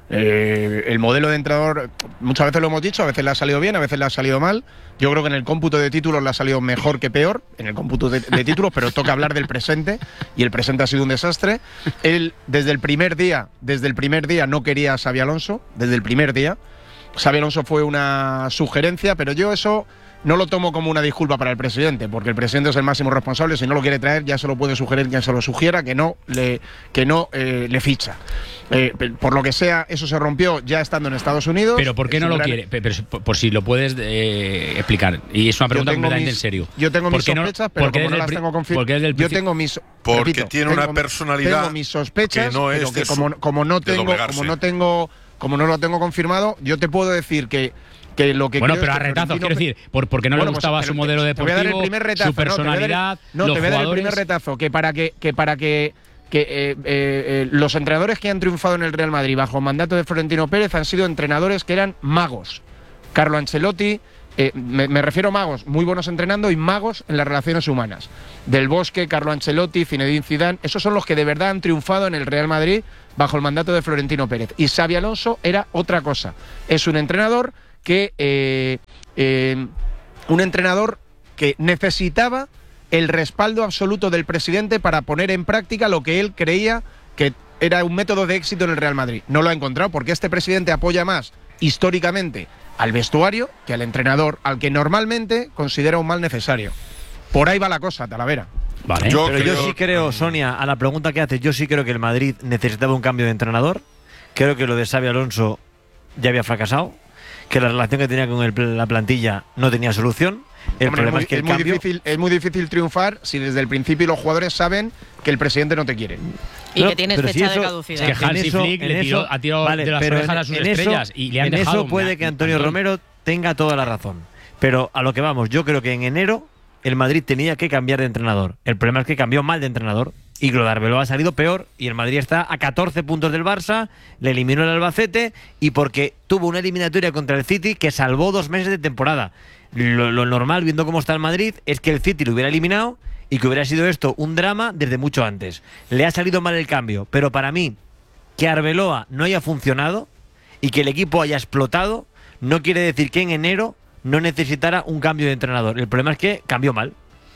[SPEAKER 6] Eh, el modelo de entrenador, muchas veces lo hemos dicho, a veces le ha salido bien, a veces le ha salido mal. Yo creo que en el cómputo de títulos le ha salido mejor que peor, en el cómputo de, de títulos, pero toca hablar del presente, y el presente ha sido un desastre. Él, desde el primer día, desde el primer día no quería a Xabi Alonso, desde el primer día. Xabi Alonso fue una sugerencia, pero yo eso no lo tomo como una disculpa para el presidente, porque el presidente es el máximo responsable. Si no lo quiere traer, ya se lo puede sugerir quien se lo sugiera, que no le, que no, eh, le ficha. Eh, por lo que sea, eso se rompió ya estando en Estados Unidos.
[SPEAKER 8] Pero ¿por qué
[SPEAKER 6] Es
[SPEAKER 8] no
[SPEAKER 6] un
[SPEAKER 8] lo
[SPEAKER 6] gran-
[SPEAKER 8] quiere? Pe- Pero, por, por si lo puedes eh, explicar. Y es una pregunta
[SPEAKER 6] Yo tengo
[SPEAKER 8] completamente
[SPEAKER 6] mis-
[SPEAKER 8] en serio.
[SPEAKER 6] Yo tengo
[SPEAKER 8] ¿Por
[SPEAKER 6] mis
[SPEAKER 8] qué no-
[SPEAKER 6] sospechas, pero
[SPEAKER 8] por qué
[SPEAKER 6] como no
[SPEAKER 8] desde el
[SPEAKER 6] las
[SPEAKER 8] pri-
[SPEAKER 6] tengo
[SPEAKER 8] por qué
[SPEAKER 6] confirmadas.
[SPEAKER 8] desde el
[SPEAKER 6] Yo
[SPEAKER 8] principio-
[SPEAKER 6] tengo mis.
[SPEAKER 7] Porque
[SPEAKER 6] repito,
[SPEAKER 7] tiene
[SPEAKER 6] tengo
[SPEAKER 7] una
[SPEAKER 6] mi-
[SPEAKER 7] personalidad
[SPEAKER 6] Tengo mis sospechas,
[SPEAKER 7] que no es
[SPEAKER 6] pero que
[SPEAKER 7] de su-
[SPEAKER 6] como, como no
[SPEAKER 7] de
[SPEAKER 6] tengo,
[SPEAKER 7] doblegarse.
[SPEAKER 6] como no tengo, como no lo tengo confirmado, yo te puedo decir que. Que lo que
[SPEAKER 8] Bueno,
[SPEAKER 6] creo
[SPEAKER 8] pero
[SPEAKER 6] es
[SPEAKER 8] a
[SPEAKER 6] que
[SPEAKER 8] retazos,
[SPEAKER 6] Florentino
[SPEAKER 8] quiero
[SPEAKER 6] Pérez-
[SPEAKER 8] decir, por, porque no
[SPEAKER 6] Bueno,
[SPEAKER 8] le
[SPEAKER 6] pues
[SPEAKER 8] gustaba
[SPEAKER 6] te-
[SPEAKER 8] su modelo
[SPEAKER 6] te- te voy a dar el
[SPEAKER 8] deportivo,
[SPEAKER 6] primer retazo,
[SPEAKER 8] su
[SPEAKER 6] no, te voy a dar el-
[SPEAKER 8] personalidad,
[SPEAKER 6] No,
[SPEAKER 8] los
[SPEAKER 6] te voy a dar el
[SPEAKER 8] jugadores.
[SPEAKER 6] primer retazo, que para que, que para que, que eh, eh, eh, los entrenadores que han triunfado en el Real Madrid bajo mandato de Florentino Pérez han sido entrenadores que eran magos. Carlo Ancelotti, eh, me, me refiero a magos, muy buenos entrenando y magos en las relaciones humanas. Del Bosque, Carlo Ancelotti, Zinedine Zidane, esos son los que de verdad han triunfado en el Real Madrid bajo el mandato de Florentino Pérez. Y Xabi Alonso era otra cosa. Es un entrenador que eh, eh, un entrenador que necesitaba el respaldo absoluto del presidente para poner en práctica lo que él creía que era un método de éxito en el Real Madrid. No lo ha encontrado porque este presidente apoya más históricamente al vestuario que al entrenador, al que normalmente considera un mal necesario. Por ahí va la cosa, Talavera.
[SPEAKER 8] Vale.
[SPEAKER 7] Yo
[SPEAKER 9] Pero yo
[SPEAKER 7] creo-
[SPEAKER 9] sí creo, Sonia, a la pregunta que haces, yo sí creo que el Madrid necesitaba un cambio de entrenador. Creo que lo de Xabi Alonso ya había fracasado, que la relación que tenía con el- la plantilla no tenía solución. El
[SPEAKER 6] Hombre,
[SPEAKER 9] problema
[SPEAKER 6] es, muy,
[SPEAKER 9] es que el
[SPEAKER 6] es muy
[SPEAKER 9] cambio...
[SPEAKER 6] difícil, es muy difícil triunfar si desde el principio los jugadores saben que el presidente no te quiere.
[SPEAKER 1] Y
[SPEAKER 9] No,
[SPEAKER 1] que tienes
[SPEAKER 9] pero
[SPEAKER 1] fecha
[SPEAKER 9] si
[SPEAKER 1] de
[SPEAKER 9] eso-
[SPEAKER 1] caducidad.
[SPEAKER 8] Es que
[SPEAKER 9] en
[SPEAKER 8] Hansi
[SPEAKER 9] eso-
[SPEAKER 8] Flick
[SPEAKER 9] en
[SPEAKER 8] le tiró-
[SPEAKER 9] eso-
[SPEAKER 8] ha tirado de las
[SPEAKER 9] pero
[SPEAKER 8] orejas
[SPEAKER 9] en-
[SPEAKER 8] a sus
[SPEAKER 9] en eso-
[SPEAKER 8] estrellas y le han
[SPEAKER 9] en
[SPEAKER 8] dejado
[SPEAKER 9] eso puede
[SPEAKER 8] una-
[SPEAKER 9] que Antonio
[SPEAKER 8] Antón.
[SPEAKER 9] Romero tenga toda la razón. Pero a lo que vamos, yo creo que en enero el Madrid tenía que cambiar de entrenador. El problema es que cambió mal de entrenador. Y Glodarvelo ha salido peor y el Madrid está a catorce puntos del Barça, le eliminó el Albacete y porque tuvo una eliminatoria contra el City que salvó dos meses de temporada. Lo, lo normal, viendo cómo está el Madrid, es que el City lo hubiera eliminado y que hubiera sido esto un drama desde mucho antes. Le ha salido mal el cambio, pero para mí, que Arbeloa no haya funcionado y que el equipo haya explotado, no quiere decir que en enero no necesitara un cambio de entrenador. El problema es que cambió mal.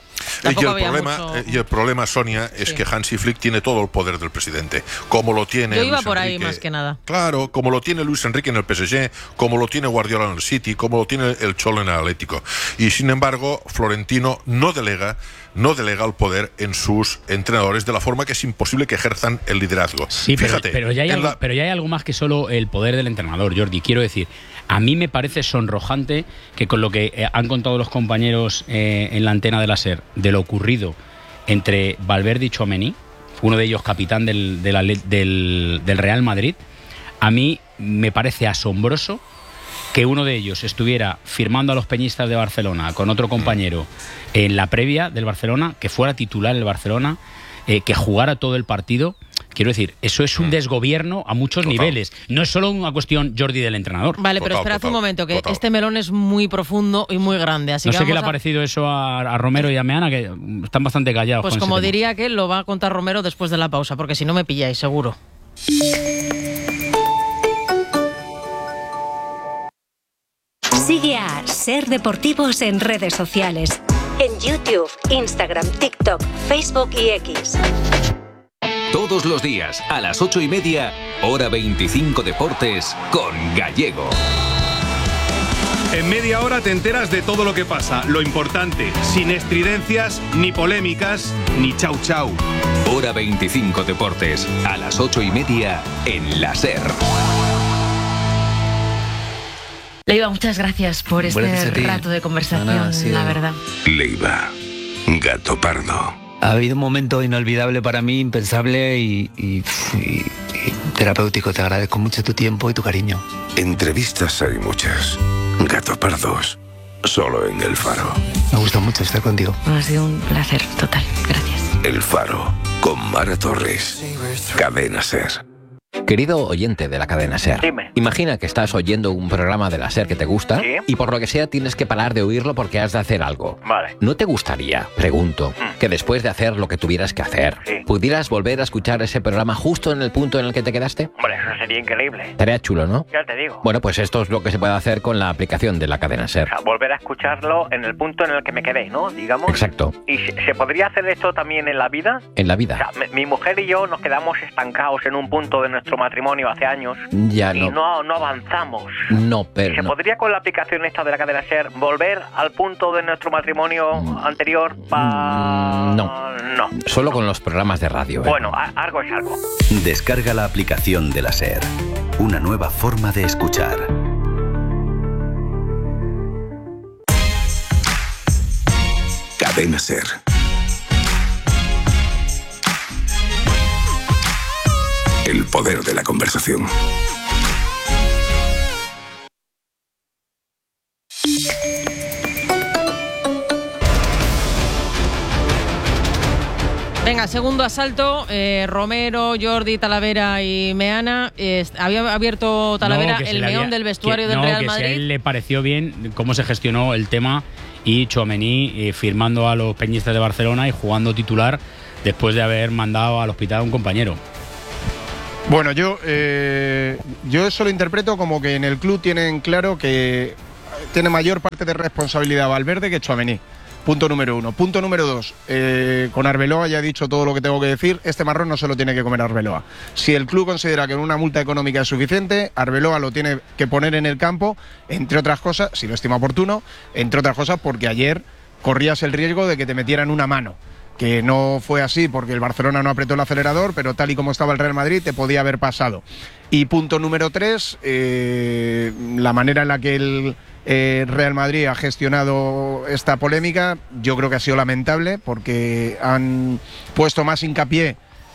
[SPEAKER 7] Y
[SPEAKER 1] Tampoco
[SPEAKER 7] el,
[SPEAKER 1] había
[SPEAKER 7] problema,
[SPEAKER 1] mucho-
[SPEAKER 7] eh, y el problema, Sonia, es
[SPEAKER 1] Sí.
[SPEAKER 7] que Hansi Flick tiene todo el poder del presidente, como lo tiene
[SPEAKER 1] Yo iba
[SPEAKER 7] Luis
[SPEAKER 1] por ahí
[SPEAKER 7] Enrique.
[SPEAKER 1] más que nada.
[SPEAKER 7] Claro, como lo tiene Luis Enrique en el P S G, como lo tiene Guardiola en el City, como lo tiene el Cholo en el Atlético. Y sin embargo, Florentino no delega, no delega el poder en sus entrenadores de la forma que es imposible que ejerzan el liderazgo.
[SPEAKER 8] Sí, pero,
[SPEAKER 7] Fíjate,
[SPEAKER 8] pero, ya hay
[SPEAKER 7] en
[SPEAKER 8] algo,
[SPEAKER 7] la-
[SPEAKER 8] pero ya hay algo más que solo el poder del entrenador, Jordi. Quiero decir, a mí me parece sonrojante que con lo que eh, han contado los compañeros eh, en la antena de la SER, de lo ocurrido entre Valverde y Tchouaméni, uno de ellos capitán del, del, Atlet- del, del Real Madrid, a mí me parece asombroso que uno de ellos estuviera firmando a los peñistas de Barcelona con otro compañero en la previa del Barcelona, que fuera titular el Barcelona, eh, que jugara todo el partido. Quiero decir, eso es un desgobierno a muchos
[SPEAKER 7] Total.
[SPEAKER 8] niveles. No es solo una cuestión, Jordi, del entrenador.
[SPEAKER 1] Vale, pero
[SPEAKER 7] Total,
[SPEAKER 1] esperad
[SPEAKER 7] total,
[SPEAKER 1] un momento, que
[SPEAKER 7] total.
[SPEAKER 1] este melón es muy profundo y muy grande. Así
[SPEAKER 8] No
[SPEAKER 1] que
[SPEAKER 8] sé qué le
[SPEAKER 1] vamos
[SPEAKER 8] ha
[SPEAKER 1] a-
[SPEAKER 8] parecido eso a, a Romero y a Meana, que están bastante callados.
[SPEAKER 1] Pues
[SPEAKER 8] con ese
[SPEAKER 1] como
[SPEAKER 8] tema.
[SPEAKER 1] diría que lo va a contar Romero después de la pausa, porque si no me pilláis, seguro.
[SPEAKER 10] Sigue a Ser Deportivos en redes sociales. En YouTube, Instagram, TikTok, Facebook y X.
[SPEAKER 11] Todos los días, a las ocho y media, hora veinticinco Deportes, con Gallego.
[SPEAKER 12] En media hora te enteras de todo lo que pasa, lo importante, sin estridencias, ni polémicas, ni chau chau.
[SPEAKER 11] Hora veinticinco Deportes, a las ocho y media, en la SER.
[SPEAKER 13] Leiva, muchas gracias por este
[SPEAKER 14] Gracias a ti.
[SPEAKER 13] rato de conversación,
[SPEAKER 14] No, nada, sí,
[SPEAKER 13] la
[SPEAKER 14] no.
[SPEAKER 13] verdad.
[SPEAKER 14] Leiva, gato pardo. Ha habido un momento inolvidable para mí, impensable y, y- y- y terapéutico. Te agradezco mucho tu tiempo y tu cariño.
[SPEAKER 15] Entrevistas hay muchas. Gato Pardos, solo en El Faro.
[SPEAKER 14] Me gusta mucho estar contigo.
[SPEAKER 13] Ha sido un placer total. Gracias.
[SPEAKER 15] El Faro, con Mara Torres. Cadena Ser.
[SPEAKER 16] Querido oyente de la cadena SER,
[SPEAKER 17] Dime.
[SPEAKER 16] imagina que estás oyendo un programa de la SER que te gusta
[SPEAKER 17] ¿Sí?
[SPEAKER 16] y por lo que sea tienes que parar de oírlo porque has de hacer algo.
[SPEAKER 17] Vale.
[SPEAKER 16] ¿No te gustaría, pregunto, que después de hacer lo que tuvieras que hacer,
[SPEAKER 17] Sí.
[SPEAKER 16] pudieras volver a escuchar ese programa justo en el punto en el que te quedaste?
[SPEAKER 17] Hombre, eso sería increíble.
[SPEAKER 16] Estaría chulo, ¿no?
[SPEAKER 17] Ya te digo.
[SPEAKER 16] Bueno, pues esto es lo que se puede hacer con la aplicación de la cadena
[SPEAKER 17] O
[SPEAKER 16] SER.
[SPEAKER 17] sea, volver a escucharlo en el punto en el que me quedé, ¿no? Digamos.
[SPEAKER 16] Exacto,
[SPEAKER 17] ¿Y se, se podría hacer esto también en la vida?
[SPEAKER 16] en la
[SPEAKER 17] O
[SPEAKER 16] vida.
[SPEAKER 17] sea, mi, mi mujer y yo nos quedamos estancados en un punto de nuestro matrimonio hace años
[SPEAKER 16] Ya
[SPEAKER 17] y
[SPEAKER 16] no,
[SPEAKER 17] no, no avanzamos.
[SPEAKER 16] no, pero
[SPEAKER 17] ¿Se
[SPEAKER 16] no.
[SPEAKER 17] podría con la aplicación esta de la cadena SER volver al punto de nuestro matrimonio anterior? Pa...
[SPEAKER 16] No.
[SPEAKER 17] No.
[SPEAKER 16] Solo con los programas de radio. ¿eh?
[SPEAKER 17] Bueno, a- algo es algo.
[SPEAKER 18] Descarga la aplicación de la SER. Una nueva forma de escuchar.
[SPEAKER 15] Cadena Ser. El poder de la conversación.
[SPEAKER 1] Venga, segundo asalto. eh, Romero, Jordi, Talavera y Meana. Eh, había abierto Talavera
[SPEAKER 8] No, que se
[SPEAKER 1] el
[SPEAKER 8] le
[SPEAKER 1] meón
[SPEAKER 8] había-
[SPEAKER 1] del vestuario
[SPEAKER 8] que-
[SPEAKER 1] del
[SPEAKER 8] no,
[SPEAKER 1] Real
[SPEAKER 8] que si a
[SPEAKER 1] Madrid.
[SPEAKER 8] él le pareció bien cómo se gestionó el tema y Tchouaméni eh, firmando a los peñistas de Barcelona y jugando titular después de haber mandado al hospital a un compañero.
[SPEAKER 6] Bueno, yo, eh, yo eso lo interpreto como que en el club tienen claro que tiene mayor parte de responsabilidad Valverde que Tchouaméni. Punto número uno. Punto número dos. Eh, con Arbeloa ya he dicho todo lo que tengo que decir. Este marrón no se lo tiene que comer Arbeloa. Si el club considera que una multa económica es suficiente, Arbeloa lo tiene que poner en el campo, entre otras cosas, si lo estima oportuno, entre otras cosas porque ayer corrías el riesgo de que te metieran una mano. Que no fue así porque el Barcelona no apretó el acelerador, pero tal y como estaba el Real Madrid te podía haber pasado. Y punto número tres, eh, la manera en la que el eh, Real Madrid ha gestionado esta polémica, yo creo que ha sido lamentable porque han puesto más hincapié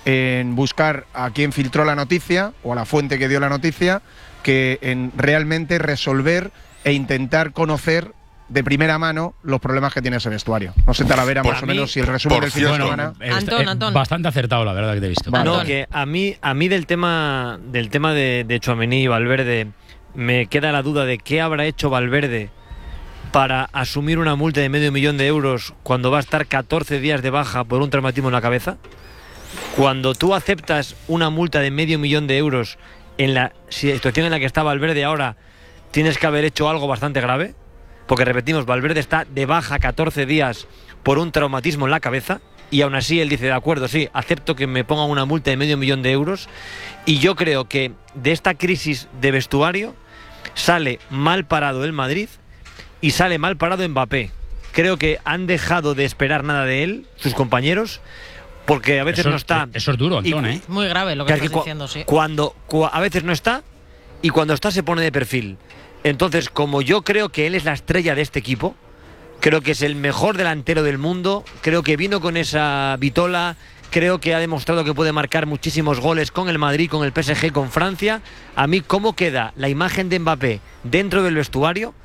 [SPEAKER 6] en buscar a quien filtró la noticia o a la fuente que dio la noticia que en realmente resolver e intentar conocer de primera mano los problemas que tiene ese vestuario. No sé, Talavera, más o menos, si el resumen del fin de
[SPEAKER 8] Bueno,
[SPEAKER 6] semana...
[SPEAKER 8] eh, eh, bastante acertado, la verdad, que te he visto.
[SPEAKER 9] No, que a mí, a mí del tema del tema de, de Tchouaméni y Valverde me queda la duda de qué habrá hecho Valverde para asumir una multa de medio millón de euros cuando va a estar catorce días de baja por un traumatismo en la cabeza. Cuando tú aceptas una multa de medio millón de euros en la situación en la que está Valverde ahora, tienes que haber hecho algo bastante grave. Porque repetimos, Valverde está de baja catorce días por un traumatismo en la cabeza y aún así él dice, de acuerdo, sí, acepto que me pongan una multa de medio millón de euros. Y yo creo que de esta crisis de vestuario sale mal parado el Madrid y sale mal parado Mbappé. Creo que han dejado de esperar nada de él, sus compañeros, porque a veces
[SPEAKER 8] Eso-
[SPEAKER 9] no está.
[SPEAKER 8] Eso es duro, Antón, ¿eh?
[SPEAKER 1] Muy grave lo que
[SPEAKER 9] Que
[SPEAKER 1] estás
[SPEAKER 9] cu-
[SPEAKER 1] diciendo, sí.
[SPEAKER 9] Cuando, cu- a veces no está y cuando está se pone de perfil. Entonces, como yo creo que él es la estrella de este equipo, creo que es el mejor delantero del mundo, creo que vino con esa vitola, creo que ha demostrado que puede marcar muchísimos goles con el Madrid, con el P S G, con Francia. A mí, ¿cómo queda la imagen de Mbappé dentro del vestuario?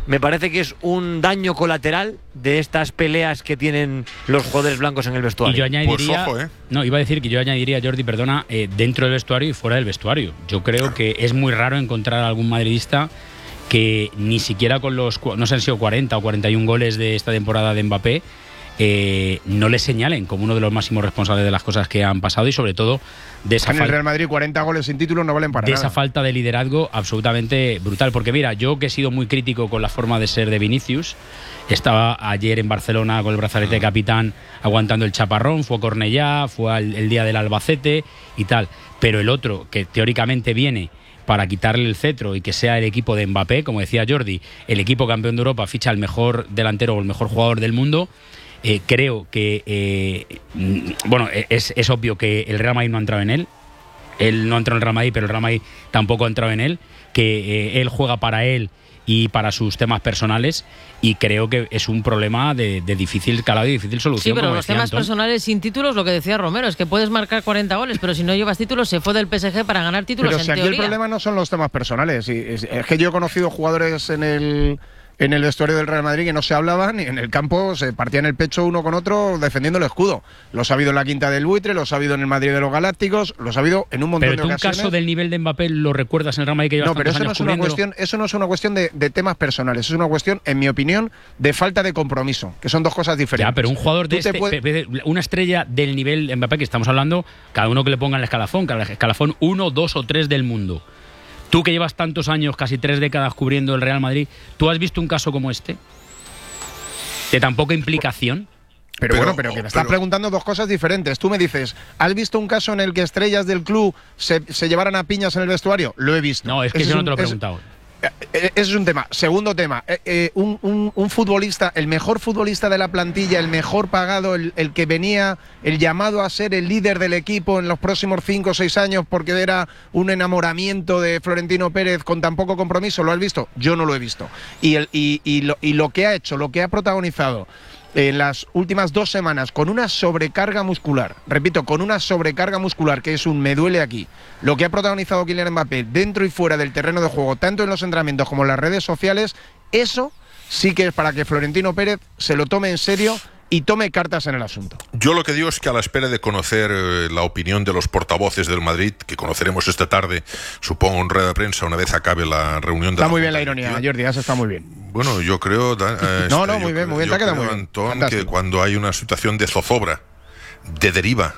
[SPEAKER 9] me parece que es un daño colateral de estas peleas que tienen los jugadores blancos en el vestuario.
[SPEAKER 8] Y yo añadiría,
[SPEAKER 7] Pues ojo, ¿eh?
[SPEAKER 8] no, iba a decir que yo añadiría, Jordi, perdona, eh, dentro del vestuario y fuera del vestuario. Yo creo que es muy raro encontrar a algún madridista que ni siquiera con los, no sé si han sido cuarenta o cuarenta y un goles de esta temporada de Mbappé, eh, no le señalen como uno de los máximos responsables de las cosas que han pasado y sobre todo de esa
[SPEAKER 6] En el
[SPEAKER 8] falta
[SPEAKER 6] Real Madrid cuarenta goles sin título no valen para
[SPEAKER 8] de
[SPEAKER 6] nada.
[SPEAKER 8] esa falta de liderazgo absolutamente brutal. Porque mira, yo que he sido muy crítico con la forma de ser de Vinicius, estaba ayer en Barcelona con el brazalete de capitán aguantando el chaparrón, fue a Cornellá, fue al, el día del Albacete y tal. Pero el otro, que teóricamente viene para quitarle el cetro y que sea el equipo de Mbappé, como decía Jordi, el equipo campeón de Europa ficha al mejor delantero o el mejor jugador del mundo. Eh, creo que, eh, bueno, es, es obvio que el Real Madrid no ha entrado en él. Él no ha entrado en el Real Madrid, pero el Real Madrid tampoco ha entrado en él. Que eh, él juega para él y para sus temas personales, y creo que es un problema de, de difícil calado y difícil solución.
[SPEAKER 1] Sí, pero
[SPEAKER 8] como
[SPEAKER 1] los
[SPEAKER 8] decía
[SPEAKER 1] temas
[SPEAKER 8] Antón.
[SPEAKER 1] personales sin títulos, lo que decía Romero, es que puedes marcar cuarenta goles, pero si no llevas títulos, se fue del P S G para ganar títulos,
[SPEAKER 6] Pero
[SPEAKER 1] en
[SPEAKER 6] si aquí
[SPEAKER 1] teoría.
[SPEAKER 6] el problema no son los temas personales. y Es, es que yo he conocido jugadores en el, en el vestuario del Real Madrid que no se hablaban y en el campo se partían el pecho uno con otro defendiendo el escudo. Los ha habido en la Quinta del Buitre, los ha habido en el Madrid de los Galácticos, los ha habido en un montón
[SPEAKER 8] Pero
[SPEAKER 6] de
[SPEAKER 8] tú un
[SPEAKER 6] ocasiones.
[SPEAKER 8] caso del nivel de Mbappé lo recuerdas en el Real Madrid que llevas
[SPEAKER 6] No, pero
[SPEAKER 8] tantos
[SPEAKER 6] eso no,
[SPEAKER 8] años
[SPEAKER 6] es una
[SPEAKER 8] cubriéndolo?
[SPEAKER 6] cuestión, eso no es una cuestión de, de temas personales, es una cuestión, en mi opinión, de falta de compromiso, que son dos cosas diferentes.
[SPEAKER 8] Ya, pero un jugador de
[SPEAKER 6] Tú te
[SPEAKER 8] este,
[SPEAKER 6] puedes-
[SPEAKER 8] pe- pe- una estrella del nivel de Mbappé que estamos hablando, cada uno que le ponga en el escalafón, cada escalafón uno, dos o tres del mundo. Tú que llevas tantos años, casi tres décadas cubriendo el Real Madrid, ¿tú has visto un caso como este? ¿De tan poca implicación?
[SPEAKER 6] Pero, bueno, pero que me estás preguntando dos cosas diferentes. Tú me dices, ¿has visto un caso en el que estrellas del club se, se llevaran a piñas en el vestuario? Lo he visto.
[SPEAKER 8] No, es que
[SPEAKER 6] Ese
[SPEAKER 8] yo no
[SPEAKER 6] un-
[SPEAKER 8] te lo he
[SPEAKER 6] es-
[SPEAKER 8] preguntado.
[SPEAKER 6] Eh, Ese es un tema. Segundo tema, eh, eh, un, un- un futbolista, el mejor futbolista de la plantilla, el mejor pagado, el, el que venía, el llamado a ser el líder del equipo en los próximos cinco o seis años porque era un enamoramiento de Florentino Pérez con tan poco compromiso, ¿lo has visto? Yo no lo he visto. Y, el, y, y lo, y lo que ha hecho, lo que ha protagonizado en las últimas dos semanas con una sobrecarga muscular, repito, con una sobrecarga muscular que es un me duele aquí, lo que ha protagonizado Kylian Mbappé dentro y fuera del terreno de juego, tanto en los entrenamientos como en las redes sociales, eso sí que es para que Florentino Pérez se lo tome en serio y tome cartas en el asunto.
[SPEAKER 7] Yo lo que digo es que a la espera de conocer eh, la opinión de los portavoces del Madrid, que conoceremos esta tarde, supongo en rueda de prensa una vez acabe la reunión de
[SPEAKER 6] Está
[SPEAKER 7] la
[SPEAKER 6] muy bien la
[SPEAKER 7] Junta
[SPEAKER 6] ironía,
[SPEAKER 7] Directiva.
[SPEAKER 6] Jordi, eso está muy bien.
[SPEAKER 7] Bueno, yo creo, da- eh,
[SPEAKER 6] No,
[SPEAKER 7] este,
[SPEAKER 6] no,
[SPEAKER 7] yo
[SPEAKER 6] muy bien,
[SPEAKER 7] creo-
[SPEAKER 6] muy bien, te
[SPEAKER 7] yo
[SPEAKER 6] ha quedado
[SPEAKER 7] creo,
[SPEAKER 6] muy bien.
[SPEAKER 7] Antón,
[SPEAKER 6] Fantástico.
[SPEAKER 7] que cuando hay una situación de zozobra, de deriva,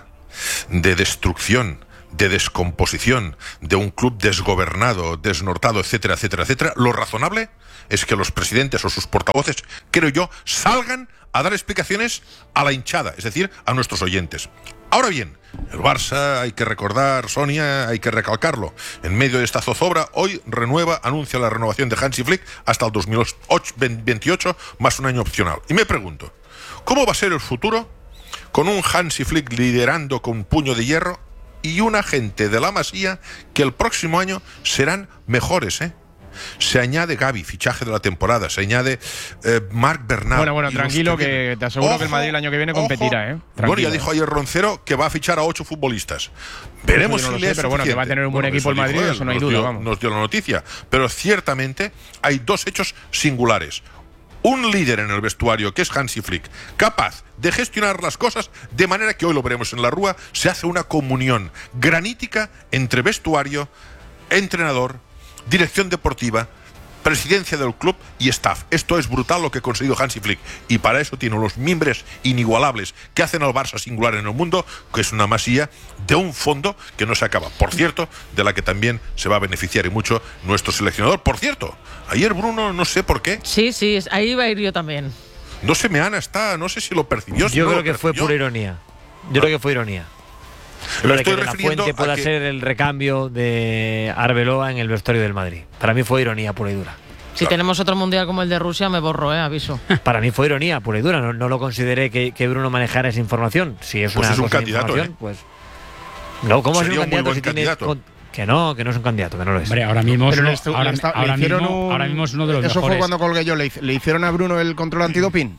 [SPEAKER 7] de destrucción, de descomposición, de un club desgobernado, desnortado, etcétera, etcétera, etcétera, lo razonable es que los presidentes o sus portavoces, creo yo, salgan a dar explicaciones a la hinchada, es decir, a nuestros oyentes. Ahora bien, el Barça, hay que recordar, Sonia, hay que recalcarlo, en medio de esta zozobra, hoy renueva, anuncia la renovación de Hansi Flick hasta el dos mil veintiocho, más un año opcional. Y me pregunto, ¿cómo va a ser el futuro con un Hansi Flick liderando con puño de hierro y una gente de la Masía que el próximo año serán mejores, ¿eh? Se añade Gavi, fichaje de la temporada, se añade eh, Marc Bernal.
[SPEAKER 6] Bueno, bueno,
[SPEAKER 7] y los
[SPEAKER 6] tranquilo,
[SPEAKER 7] que
[SPEAKER 6] que
[SPEAKER 7] vienen.
[SPEAKER 6] te aseguro
[SPEAKER 7] Ojo,
[SPEAKER 6] que el Madrid el año que viene
[SPEAKER 7] ojo.
[SPEAKER 6] competirá, ¿eh?
[SPEAKER 7] Bueno,
[SPEAKER 6] Tranquilo.
[SPEAKER 7] ya dijo ayer Roncero que va a fichar a ocho futbolistas. Veremos
[SPEAKER 6] Eso yo no
[SPEAKER 7] si
[SPEAKER 6] lo
[SPEAKER 7] le
[SPEAKER 6] sé,
[SPEAKER 7] es
[SPEAKER 6] pero bueno, que va a
[SPEAKER 7] suficiente.
[SPEAKER 6] tener un buen
[SPEAKER 7] Bueno,
[SPEAKER 6] equipo el
[SPEAKER 7] dijo
[SPEAKER 6] Madrid,
[SPEAKER 7] él,
[SPEAKER 6] eso no hay
[SPEAKER 7] nos
[SPEAKER 6] duda,
[SPEAKER 7] dio-
[SPEAKER 6] vamos.
[SPEAKER 7] Nos dio la noticia. Pero ciertamente hay dos hechos singulares. Un líder en el vestuario, que es Hansi Flick, capaz de gestionar las cosas de manera que hoy lo veremos en la Rúa, se hace una comunión granítica entre vestuario, entrenador, dirección deportiva, presidencia del club y staff. Esto es brutal lo que ha conseguido Hansi Flick, y para eso tiene unos mimbres inigualables que hacen al Barça singular en el mundo, que es una masía de un fondo que no se acaba. Por cierto, de la que también se va a beneficiar y mucho nuestro seleccionador. Por cierto, ayer Bruno, no sé por qué,
[SPEAKER 1] Sí, sí, es- ahí iba a ir yo también.
[SPEAKER 7] no sé, Meana está, no sé si lo percibió. si
[SPEAKER 9] Yo
[SPEAKER 7] no
[SPEAKER 9] creo
[SPEAKER 7] lo
[SPEAKER 9] que fue
[SPEAKER 7] percibió.
[SPEAKER 9] pura ironía. Yo creo que fue ironía.
[SPEAKER 7] Me
[SPEAKER 9] Lo de
[SPEAKER 7] estoy
[SPEAKER 9] que de la
[SPEAKER 7] refiriendo
[SPEAKER 9] Fuente
[SPEAKER 7] a
[SPEAKER 9] pueda
[SPEAKER 7] que-
[SPEAKER 9] ser el recambio de Arbeloa en el vestuario del Madrid. Para mí fue ironía pura y dura.
[SPEAKER 1] Si tenemos otro mundial como el de Rusia, me borro, eh, aviso.
[SPEAKER 9] Para mí fue ironía pura y dura. No, no lo consideré que, que Bruno manejara esa información. Si es
[SPEAKER 7] Pues
[SPEAKER 9] una
[SPEAKER 7] es un
[SPEAKER 9] cosa de
[SPEAKER 7] candidato,
[SPEAKER 9] información,
[SPEAKER 7] ¿eh?
[SPEAKER 9] pues. No, ¿cómo es
[SPEAKER 7] Sería
[SPEAKER 9] un
[SPEAKER 7] un muy
[SPEAKER 9] candidato
[SPEAKER 7] buen
[SPEAKER 9] si tiene
[SPEAKER 7] candidato.
[SPEAKER 9] con- Que no, que no es un candidato, que no lo es.
[SPEAKER 8] Hombre, ahora mismo, es
[SPEAKER 6] Pero
[SPEAKER 8] uno,
[SPEAKER 6] le estu-
[SPEAKER 8] ahora,
[SPEAKER 6] le está- le
[SPEAKER 8] ahora
[SPEAKER 6] hicieron
[SPEAKER 8] mismo,
[SPEAKER 6] un-
[SPEAKER 8] ahora mismo es uno de los
[SPEAKER 6] Eso
[SPEAKER 8] mejores.
[SPEAKER 6] fue cuando colgué yo. ¿Le, hic- le hicieron a Bruno el control antidoping?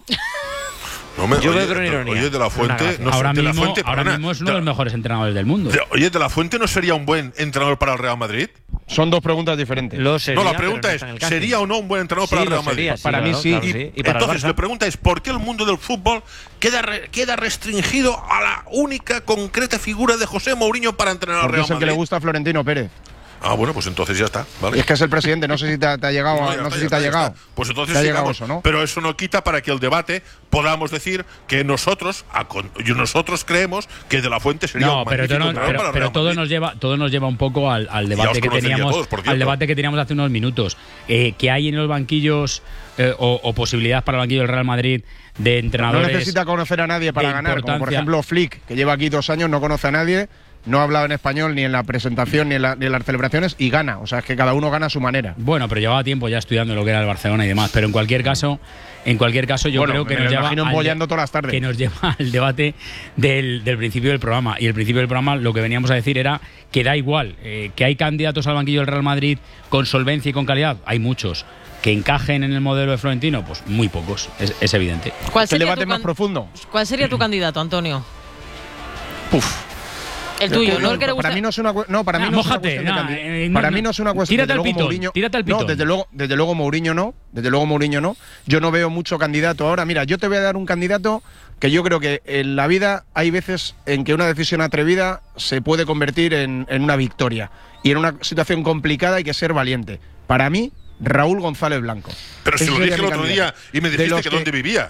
[SPEAKER 7] No me-
[SPEAKER 9] Yo
[SPEAKER 7] oye,
[SPEAKER 9] creo que era una ironía.
[SPEAKER 7] Oye, de la
[SPEAKER 9] Una
[SPEAKER 7] Fuente,
[SPEAKER 9] gracia.
[SPEAKER 7] no sé,
[SPEAKER 8] ahora
[SPEAKER 7] de la
[SPEAKER 8] mismo,
[SPEAKER 7] Fuente,
[SPEAKER 8] ahora
[SPEAKER 7] perdona,
[SPEAKER 8] mismo es uno
[SPEAKER 7] de-
[SPEAKER 8] de los mejores entrenadores del mundo.
[SPEAKER 7] de- Oye, ¿de la Fuente no sería un buen entrenador para el Real Madrid?
[SPEAKER 6] Son dos preguntas diferentes.
[SPEAKER 9] Lo sería,
[SPEAKER 7] no, la pregunta
[SPEAKER 9] pero
[SPEAKER 7] es,
[SPEAKER 9] no está en el casting.
[SPEAKER 7] ¿sería o no un buen entrenador
[SPEAKER 9] Sí,
[SPEAKER 7] para el
[SPEAKER 9] lo
[SPEAKER 7] Real Madrid?
[SPEAKER 9] sería, sí,
[SPEAKER 6] para
[SPEAKER 9] claro,
[SPEAKER 6] mí sí.
[SPEAKER 9] claro,
[SPEAKER 6] Y,
[SPEAKER 9] sí. Y para el
[SPEAKER 7] entonces,
[SPEAKER 9] Barça.
[SPEAKER 7] la pregunta es, ¿por qué el mundo del fútbol queda, re- queda restringido a la única concreta figura de José Mourinho para entrenar al
[SPEAKER 6] Porque
[SPEAKER 7] Real
[SPEAKER 6] es el que
[SPEAKER 7] Madrid?
[SPEAKER 6] le gusta a Florentino Pérez.
[SPEAKER 7] Ah, bueno, pues entonces ya está, ¿vale?
[SPEAKER 6] Y es que es el presidente, no sé si te, ha- te ha llegado,
[SPEAKER 7] No,
[SPEAKER 6] no,
[SPEAKER 7] ya
[SPEAKER 6] no
[SPEAKER 7] está,
[SPEAKER 6] sé
[SPEAKER 7] ya
[SPEAKER 6] si te ha
[SPEAKER 7] está, ya
[SPEAKER 6] llegado.
[SPEAKER 7] está. Pues entonces
[SPEAKER 6] te ha llegado
[SPEAKER 7] sigamos.
[SPEAKER 6] eso, ¿no?
[SPEAKER 7] Pero eso no quita para que el debate podamos decir que nosotros, a con- y nosotros creemos que De La Fuente sería
[SPEAKER 8] No,
[SPEAKER 7] un
[SPEAKER 8] pero,
[SPEAKER 7] magnífico
[SPEAKER 8] todo,
[SPEAKER 7] entrenador
[SPEAKER 8] pero,
[SPEAKER 7] para el
[SPEAKER 8] pero
[SPEAKER 7] Real
[SPEAKER 8] todo
[SPEAKER 7] Madrid.
[SPEAKER 8] nos lleva todo nos lleva un poco al, al
[SPEAKER 7] os
[SPEAKER 8] debate que
[SPEAKER 7] conocería
[SPEAKER 8] teníamos
[SPEAKER 7] todos, por
[SPEAKER 8] al
[SPEAKER 7] cierto.
[SPEAKER 8] debate que teníamos hace unos minutos. Eh, que hay en los banquillos eh, o, o posibilidades para el banquillo del Real Madrid de
[SPEAKER 6] No
[SPEAKER 8] entrenadores.
[SPEAKER 6] necesita conocer a nadie para
[SPEAKER 8] de
[SPEAKER 6] ganar. Como por
[SPEAKER 8] importancia.
[SPEAKER 6] ejemplo Flick, que lleva aquí dos años, no conoce a nadie, no ha hablado en español ni en la presentación ni en, la- ni en las celebraciones y gana. O sea, es que cada uno gana a su manera.
[SPEAKER 8] Bueno, pero llevaba tiempo ya estudiando lo que era el Barcelona y demás. Pero en cualquier caso, en cualquier caso, yo
[SPEAKER 6] Bueno,
[SPEAKER 8] creo que
[SPEAKER 6] me
[SPEAKER 8] nos
[SPEAKER 6] lo
[SPEAKER 8] lleva
[SPEAKER 6] imagino
[SPEAKER 8] al de-
[SPEAKER 6] embollando todas las tardes.
[SPEAKER 8] que nos lleva al debate del, del principio del programa. Y el principio del programa, lo que veníamos a decir era que da igual, eh, que hay candidatos al banquillo del Real Madrid con solvencia y con calidad. Hay muchos. Que encajen en el modelo de Florentino, pues muy pocos, es, es evidente.
[SPEAKER 1] ¿Cuál
[SPEAKER 6] El
[SPEAKER 1] sería
[SPEAKER 6] debate
[SPEAKER 1] tu
[SPEAKER 6] más
[SPEAKER 1] can-
[SPEAKER 6] profundo.
[SPEAKER 1] ¿Cuál sería tu candidato, Antonio?
[SPEAKER 6] Uf.
[SPEAKER 1] El tuyo, ¿no? El que le gusta.
[SPEAKER 6] Para mí no es una, cu- no, para mí
[SPEAKER 8] Nah,
[SPEAKER 6] no es una
[SPEAKER 8] mójate,
[SPEAKER 6] cuestión de
[SPEAKER 8] nah,
[SPEAKER 6] candi-
[SPEAKER 8] eh, no,
[SPEAKER 6] Para
[SPEAKER 8] no.
[SPEAKER 6] mí no es una cuestión.
[SPEAKER 8] Tírate
[SPEAKER 6] desde
[SPEAKER 8] al
[SPEAKER 6] luego
[SPEAKER 8] pitón,
[SPEAKER 6] Mourinho-
[SPEAKER 8] tírate al
[SPEAKER 6] No,
[SPEAKER 8] pitón.
[SPEAKER 6] desde luego, desde luego Mourinho no. Desde luego Mourinho no. Yo no veo mucho candidato ahora. Mira, yo te voy a dar un candidato que yo creo que en la vida hay veces en que una decisión atrevida se puede convertir en, en una victoria. Y en una situación complicada hay que ser valiente. Para mí, Raúl González Blanco.
[SPEAKER 7] Pero si
[SPEAKER 6] Ese
[SPEAKER 7] lo
[SPEAKER 6] sería
[SPEAKER 7] dije el
[SPEAKER 6] mi
[SPEAKER 7] otro
[SPEAKER 6] candidato.
[SPEAKER 7] día y me
[SPEAKER 6] De
[SPEAKER 7] dijiste
[SPEAKER 6] los
[SPEAKER 7] que,
[SPEAKER 6] que-
[SPEAKER 7] dónde vivía.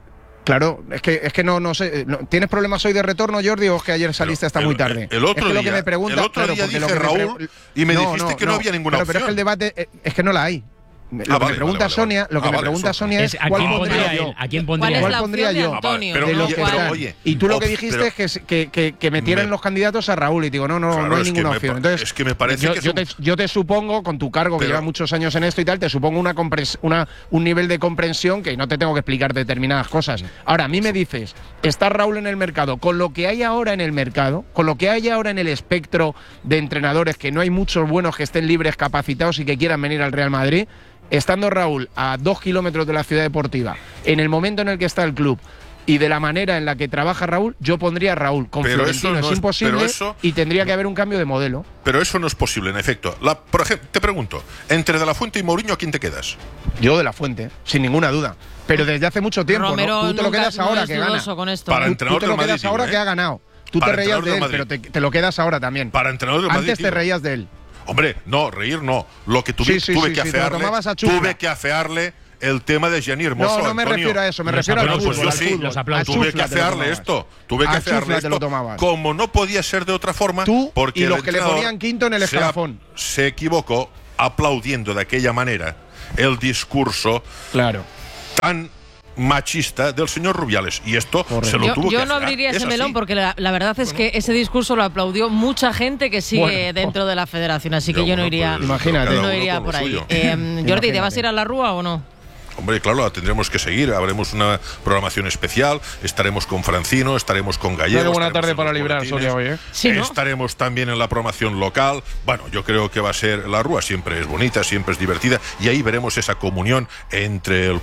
[SPEAKER 6] Claro, es que es que no no sé, no- ¿tienes problemas hoy de retorno, Jordi, o es que ayer saliste hasta
[SPEAKER 7] el-
[SPEAKER 6] muy tarde?
[SPEAKER 7] el otro
[SPEAKER 6] es que lo
[SPEAKER 7] día-
[SPEAKER 6] que me pregunta,
[SPEAKER 7] el otro
[SPEAKER 6] claro,
[SPEAKER 7] día
[SPEAKER 6] porque lo
[SPEAKER 7] dije
[SPEAKER 6] que me
[SPEAKER 7] Raúl
[SPEAKER 6] pre-
[SPEAKER 7] y me dijiste que no había ninguna
[SPEAKER 6] claro, Pero es que
[SPEAKER 7] opción.
[SPEAKER 6] el debate eh, es que no la hay. Lo que
[SPEAKER 7] vale,
[SPEAKER 6] me pregunta
[SPEAKER 7] vale, vale,
[SPEAKER 6] Sonia,
[SPEAKER 7] vale.
[SPEAKER 6] lo que
[SPEAKER 7] Ah,
[SPEAKER 6] me
[SPEAKER 7] vale,
[SPEAKER 6] pregunta
[SPEAKER 7] eso.
[SPEAKER 6] Sonia es,
[SPEAKER 8] Es, ¿a
[SPEAKER 6] ¿cuál
[SPEAKER 8] quién
[SPEAKER 6] pondría
[SPEAKER 8] pondría
[SPEAKER 6] yo?
[SPEAKER 8] él? ¿A quién
[SPEAKER 1] ¿Cuál
[SPEAKER 8] pondría
[SPEAKER 1] es
[SPEAKER 8] él?
[SPEAKER 1] la
[SPEAKER 6] ¿Cuál pondría
[SPEAKER 1] opción de
[SPEAKER 6] yo?
[SPEAKER 1] Antonio?
[SPEAKER 7] Pero
[SPEAKER 6] de
[SPEAKER 7] no,
[SPEAKER 6] los que
[SPEAKER 7] pero,
[SPEAKER 6] están.
[SPEAKER 7] oye,
[SPEAKER 6] Y tú lo que
[SPEAKER 7] op-
[SPEAKER 6] dijiste
[SPEAKER 7] pero-
[SPEAKER 6] es que, s- que, que, que metieran
[SPEAKER 7] Me-
[SPEAKER 6] los candidatos a Raúl y digo, no, no,
[SPEAKER 7] Claro,
[SPEAKER 6] no hay
[SPEAKER 7] es que
[SPEAKER 6] ninguna
[SPEAKER 7] me
[SPEAKER 6] opción.
[SPEAKER 7] pa-
[SPEAKER 6] Entonces,
[SPEAKER 7] es que me parece
[SPEAKER 6] yo,
[SPEAKER 7] que es
[SPEAKER 6] yo
[SPEAKER 7] un-
[SPEAKER 6] te, yo te supongo, con tu cargo, que
[SPEAKER 7] Pero-
[SPEAKER 6] lleva muchos años en esto y tal, te supongo una, compres- una un nivel de comprensión que no te tengo que explicar determinadas cosas. Ahora, a mí me dices, está Raúl en el mercado, con lo que hay ahora en el mercado, con lo que hay ahora en el espectro de entrenadores, que no hay muchos buenos que estén libres, capacitados y que quieran venir al Real Madrid, estando Raúl a dos kilómetros de la ciudad deportiva, en el momento en el que está el club y de la manera en la que trabaja Raúl, yo pondría a Raúl. Con
[SPEAKER 7] Pero
[SPEAKER 6] Florentino
[SPEAKER 7] eso no
[SPEAKER 6] es
[SPEAKER 7] es-
[SPEAKER 6] imposible
[SPEAKER 7] pero eso-
[SPEAKER 6] y tendría que haber un cambio de modelo.
[SPEAKER 7] Pero eso no es posible, en efecto. La, por ejemplo, te pregunto, entre De La Fuente y Mourinho, ¿a quién te quedas?
[SPEAKER 6] Yo de la Fuente, sin ninguna duda. Pero desde hace mucho tiempo,
[SPEAKER 1] Romero
[SPEAKER 6] ¿no? Tú te lo
[SPEAKER 1] nunca-
[SPEAKER 6] quedas
[SPEAKER 1] no
[SPEAKER 6] ahora
[SPEAKER 1] es
[SPEAKER 6] que gana.
[SPEAKER 1] dudoso con esto.
[SPEAKER 7] Para
[SPEAKER 1] ¿eh?
[SPEAKER 6] Tú,
[SPEAKER 7] entrenador
[SPEAKER 6] tú te lo
[SPEAKER 7] del
[SPEAKER 6] quedas
[SPEAKER 7] Madrid,
[SPEAKER 6] ahora
[SPEAKER 7] digo,
[SPEAKER 6] que
[SPEAKER 7] ¿eh?
[SPEAKER 6] ha ganado. Tú
[SPEAKER 7] Para
[SPEAKER 6] te reías
[SPEAKER 7] entrenador
[SPEAKER 6] de
[SPEAKER 7] del
[SPEAKER 6] él,
[SPEAKER 7] Madrid.
[SPEAKER 6] pero te, te lo quedas ahora también.
[SPEAKER 7] Para entrenador del Madrid.
[SPEAKER 6] Antes te
[SPEAKER 7] digo.
[SPEAKER 6] reías de él.
[SPEAKER 7] Hombre, no, reír no. Lo que tuve,
[SPEAKER 6] Sí, sí,
[SPEAKER 7] tuve
[SPEAKER 6] sí,
[SPEAKER 7] que
[SPEAKER 6] sí, te lo
[SPEAKER 7] afearle,
[SPEAKER 6] tomabas a chufla.
[SPEAKER 7] tuve que afearle el tema de Gianni Hermoso.
[SPEAKER 6] No, no me
[SPEAKER 7] Antonio.
[SPEAKER 6] refiero a eso, me
[SPEAKER 8] Los
[SPEAKER 6] refiero al
[SPEAKER 7] Bueno,
[SPEAKER 8] aplausos,
[SPEAKER 6] fútbol.
[SPEAKER 7] pues yo
[SPEAKER 6] al
[SPEAKER 7] sí,
[SPEAKER 6] fútbol.
[SPEAKER 8] los aplausos.
[SPEAKER 6] A
[SPEAKER 7] tuve que
[SPEAKER 6] chufla te lo
[SPEAKER 7] afearle
[SPEAKER 6] tomabas.
[SPEAKER 7] esto. Tuve que
[SPEAKER 6] A
[SPEAKER 7] afearle
[SPEAKER 6] chufla te
[SPEAKER 7] esto.
[SPEAKER 6] lo tomabas.
[SPEAKER 7] Como no podía ser de otra forma,
[SPEAKER 6] Tú
[SPEAKER 7] porque
[SPEAKER 6] y
[SPEAKER 7] el
[SPEAKER 6] los que le
[SPEAKER 7] entrenador
[SPEAKER 6] ponían quinto en el
[SPEAKER 7] se a-
[SPEAKER 6] escalafón.
[SPEAKER 7] Se equivocó aplaudiendo de aquella manera el discurso
[SPEAKER 6] Claro.
[SPEAKER 7] tan machista del señor Rubiales. Y esto se lo
[SPEAKER 1] Yo,
[SPEAKER 7] tuvo
[SPEAKER 1] yo
[SPEAKER 7] que
[SPEAKER 1] no
[SPEAKER 7] hacer.
[SPEAKER 1] abriría
[SPEAKER 7] Es
[SPEAKER 1] ese
[SPEAKER 7] así.
[SPEAKER 1] melón porque la, la verdad es que ese discurso lo aplaudió mucha gente que sigue
[SPEAKER 6] Bueno.
[SPEAKER 1] dentro de la federación, así que
[SPEAKER 7] Ya,
[SPEAKER 1] yo no
[SPEAKER 7] bueno,
[SPEAKER 1] iría,
[SPEAKER 7] pues,
[SPEAKER 6] Imagínate.
[SPEAKER 7] cada
[SPEAKER 1] no
[SPEAKER 7] uno
[SPEAKER 1] iría
[SPEAKER 7] con lo
[SPEAKER 1] por ahí.
[SPEAKER 7] suyo.
[SPEAKER 1] Eh, Jordi, ¿te
[SPEAKER 6] Imagínate.
[SPEAKER 1] vas a ir a la Rúa o no?
[SPEAKER 7] Hombre, claro, la tendremos que seguir. Habremos una programación especial. Estaremos con Francino, estaremos con Gallego.
[SPEAKER 6] Qué buena
[SPEAKER 7] estaremos
[SPEAKER 6] tarde
[SPEAKER 7] en
[SPEAKER 6] para
[SPEAKER 7] los
[SPEAKER 6] librar,
[SPEAKER 7] boletines.
[SPEAKER 6] Sonia, hoy, ¿eh?
[SPEAKER 1] Sí, ¿no?
[SPEAKER 7] Estaremos también en la programación local. Bueno, yo creo que va a ser la Rúa. Siempre es bonita, siempre es divertida. Y ahí veremos esa comunión entre el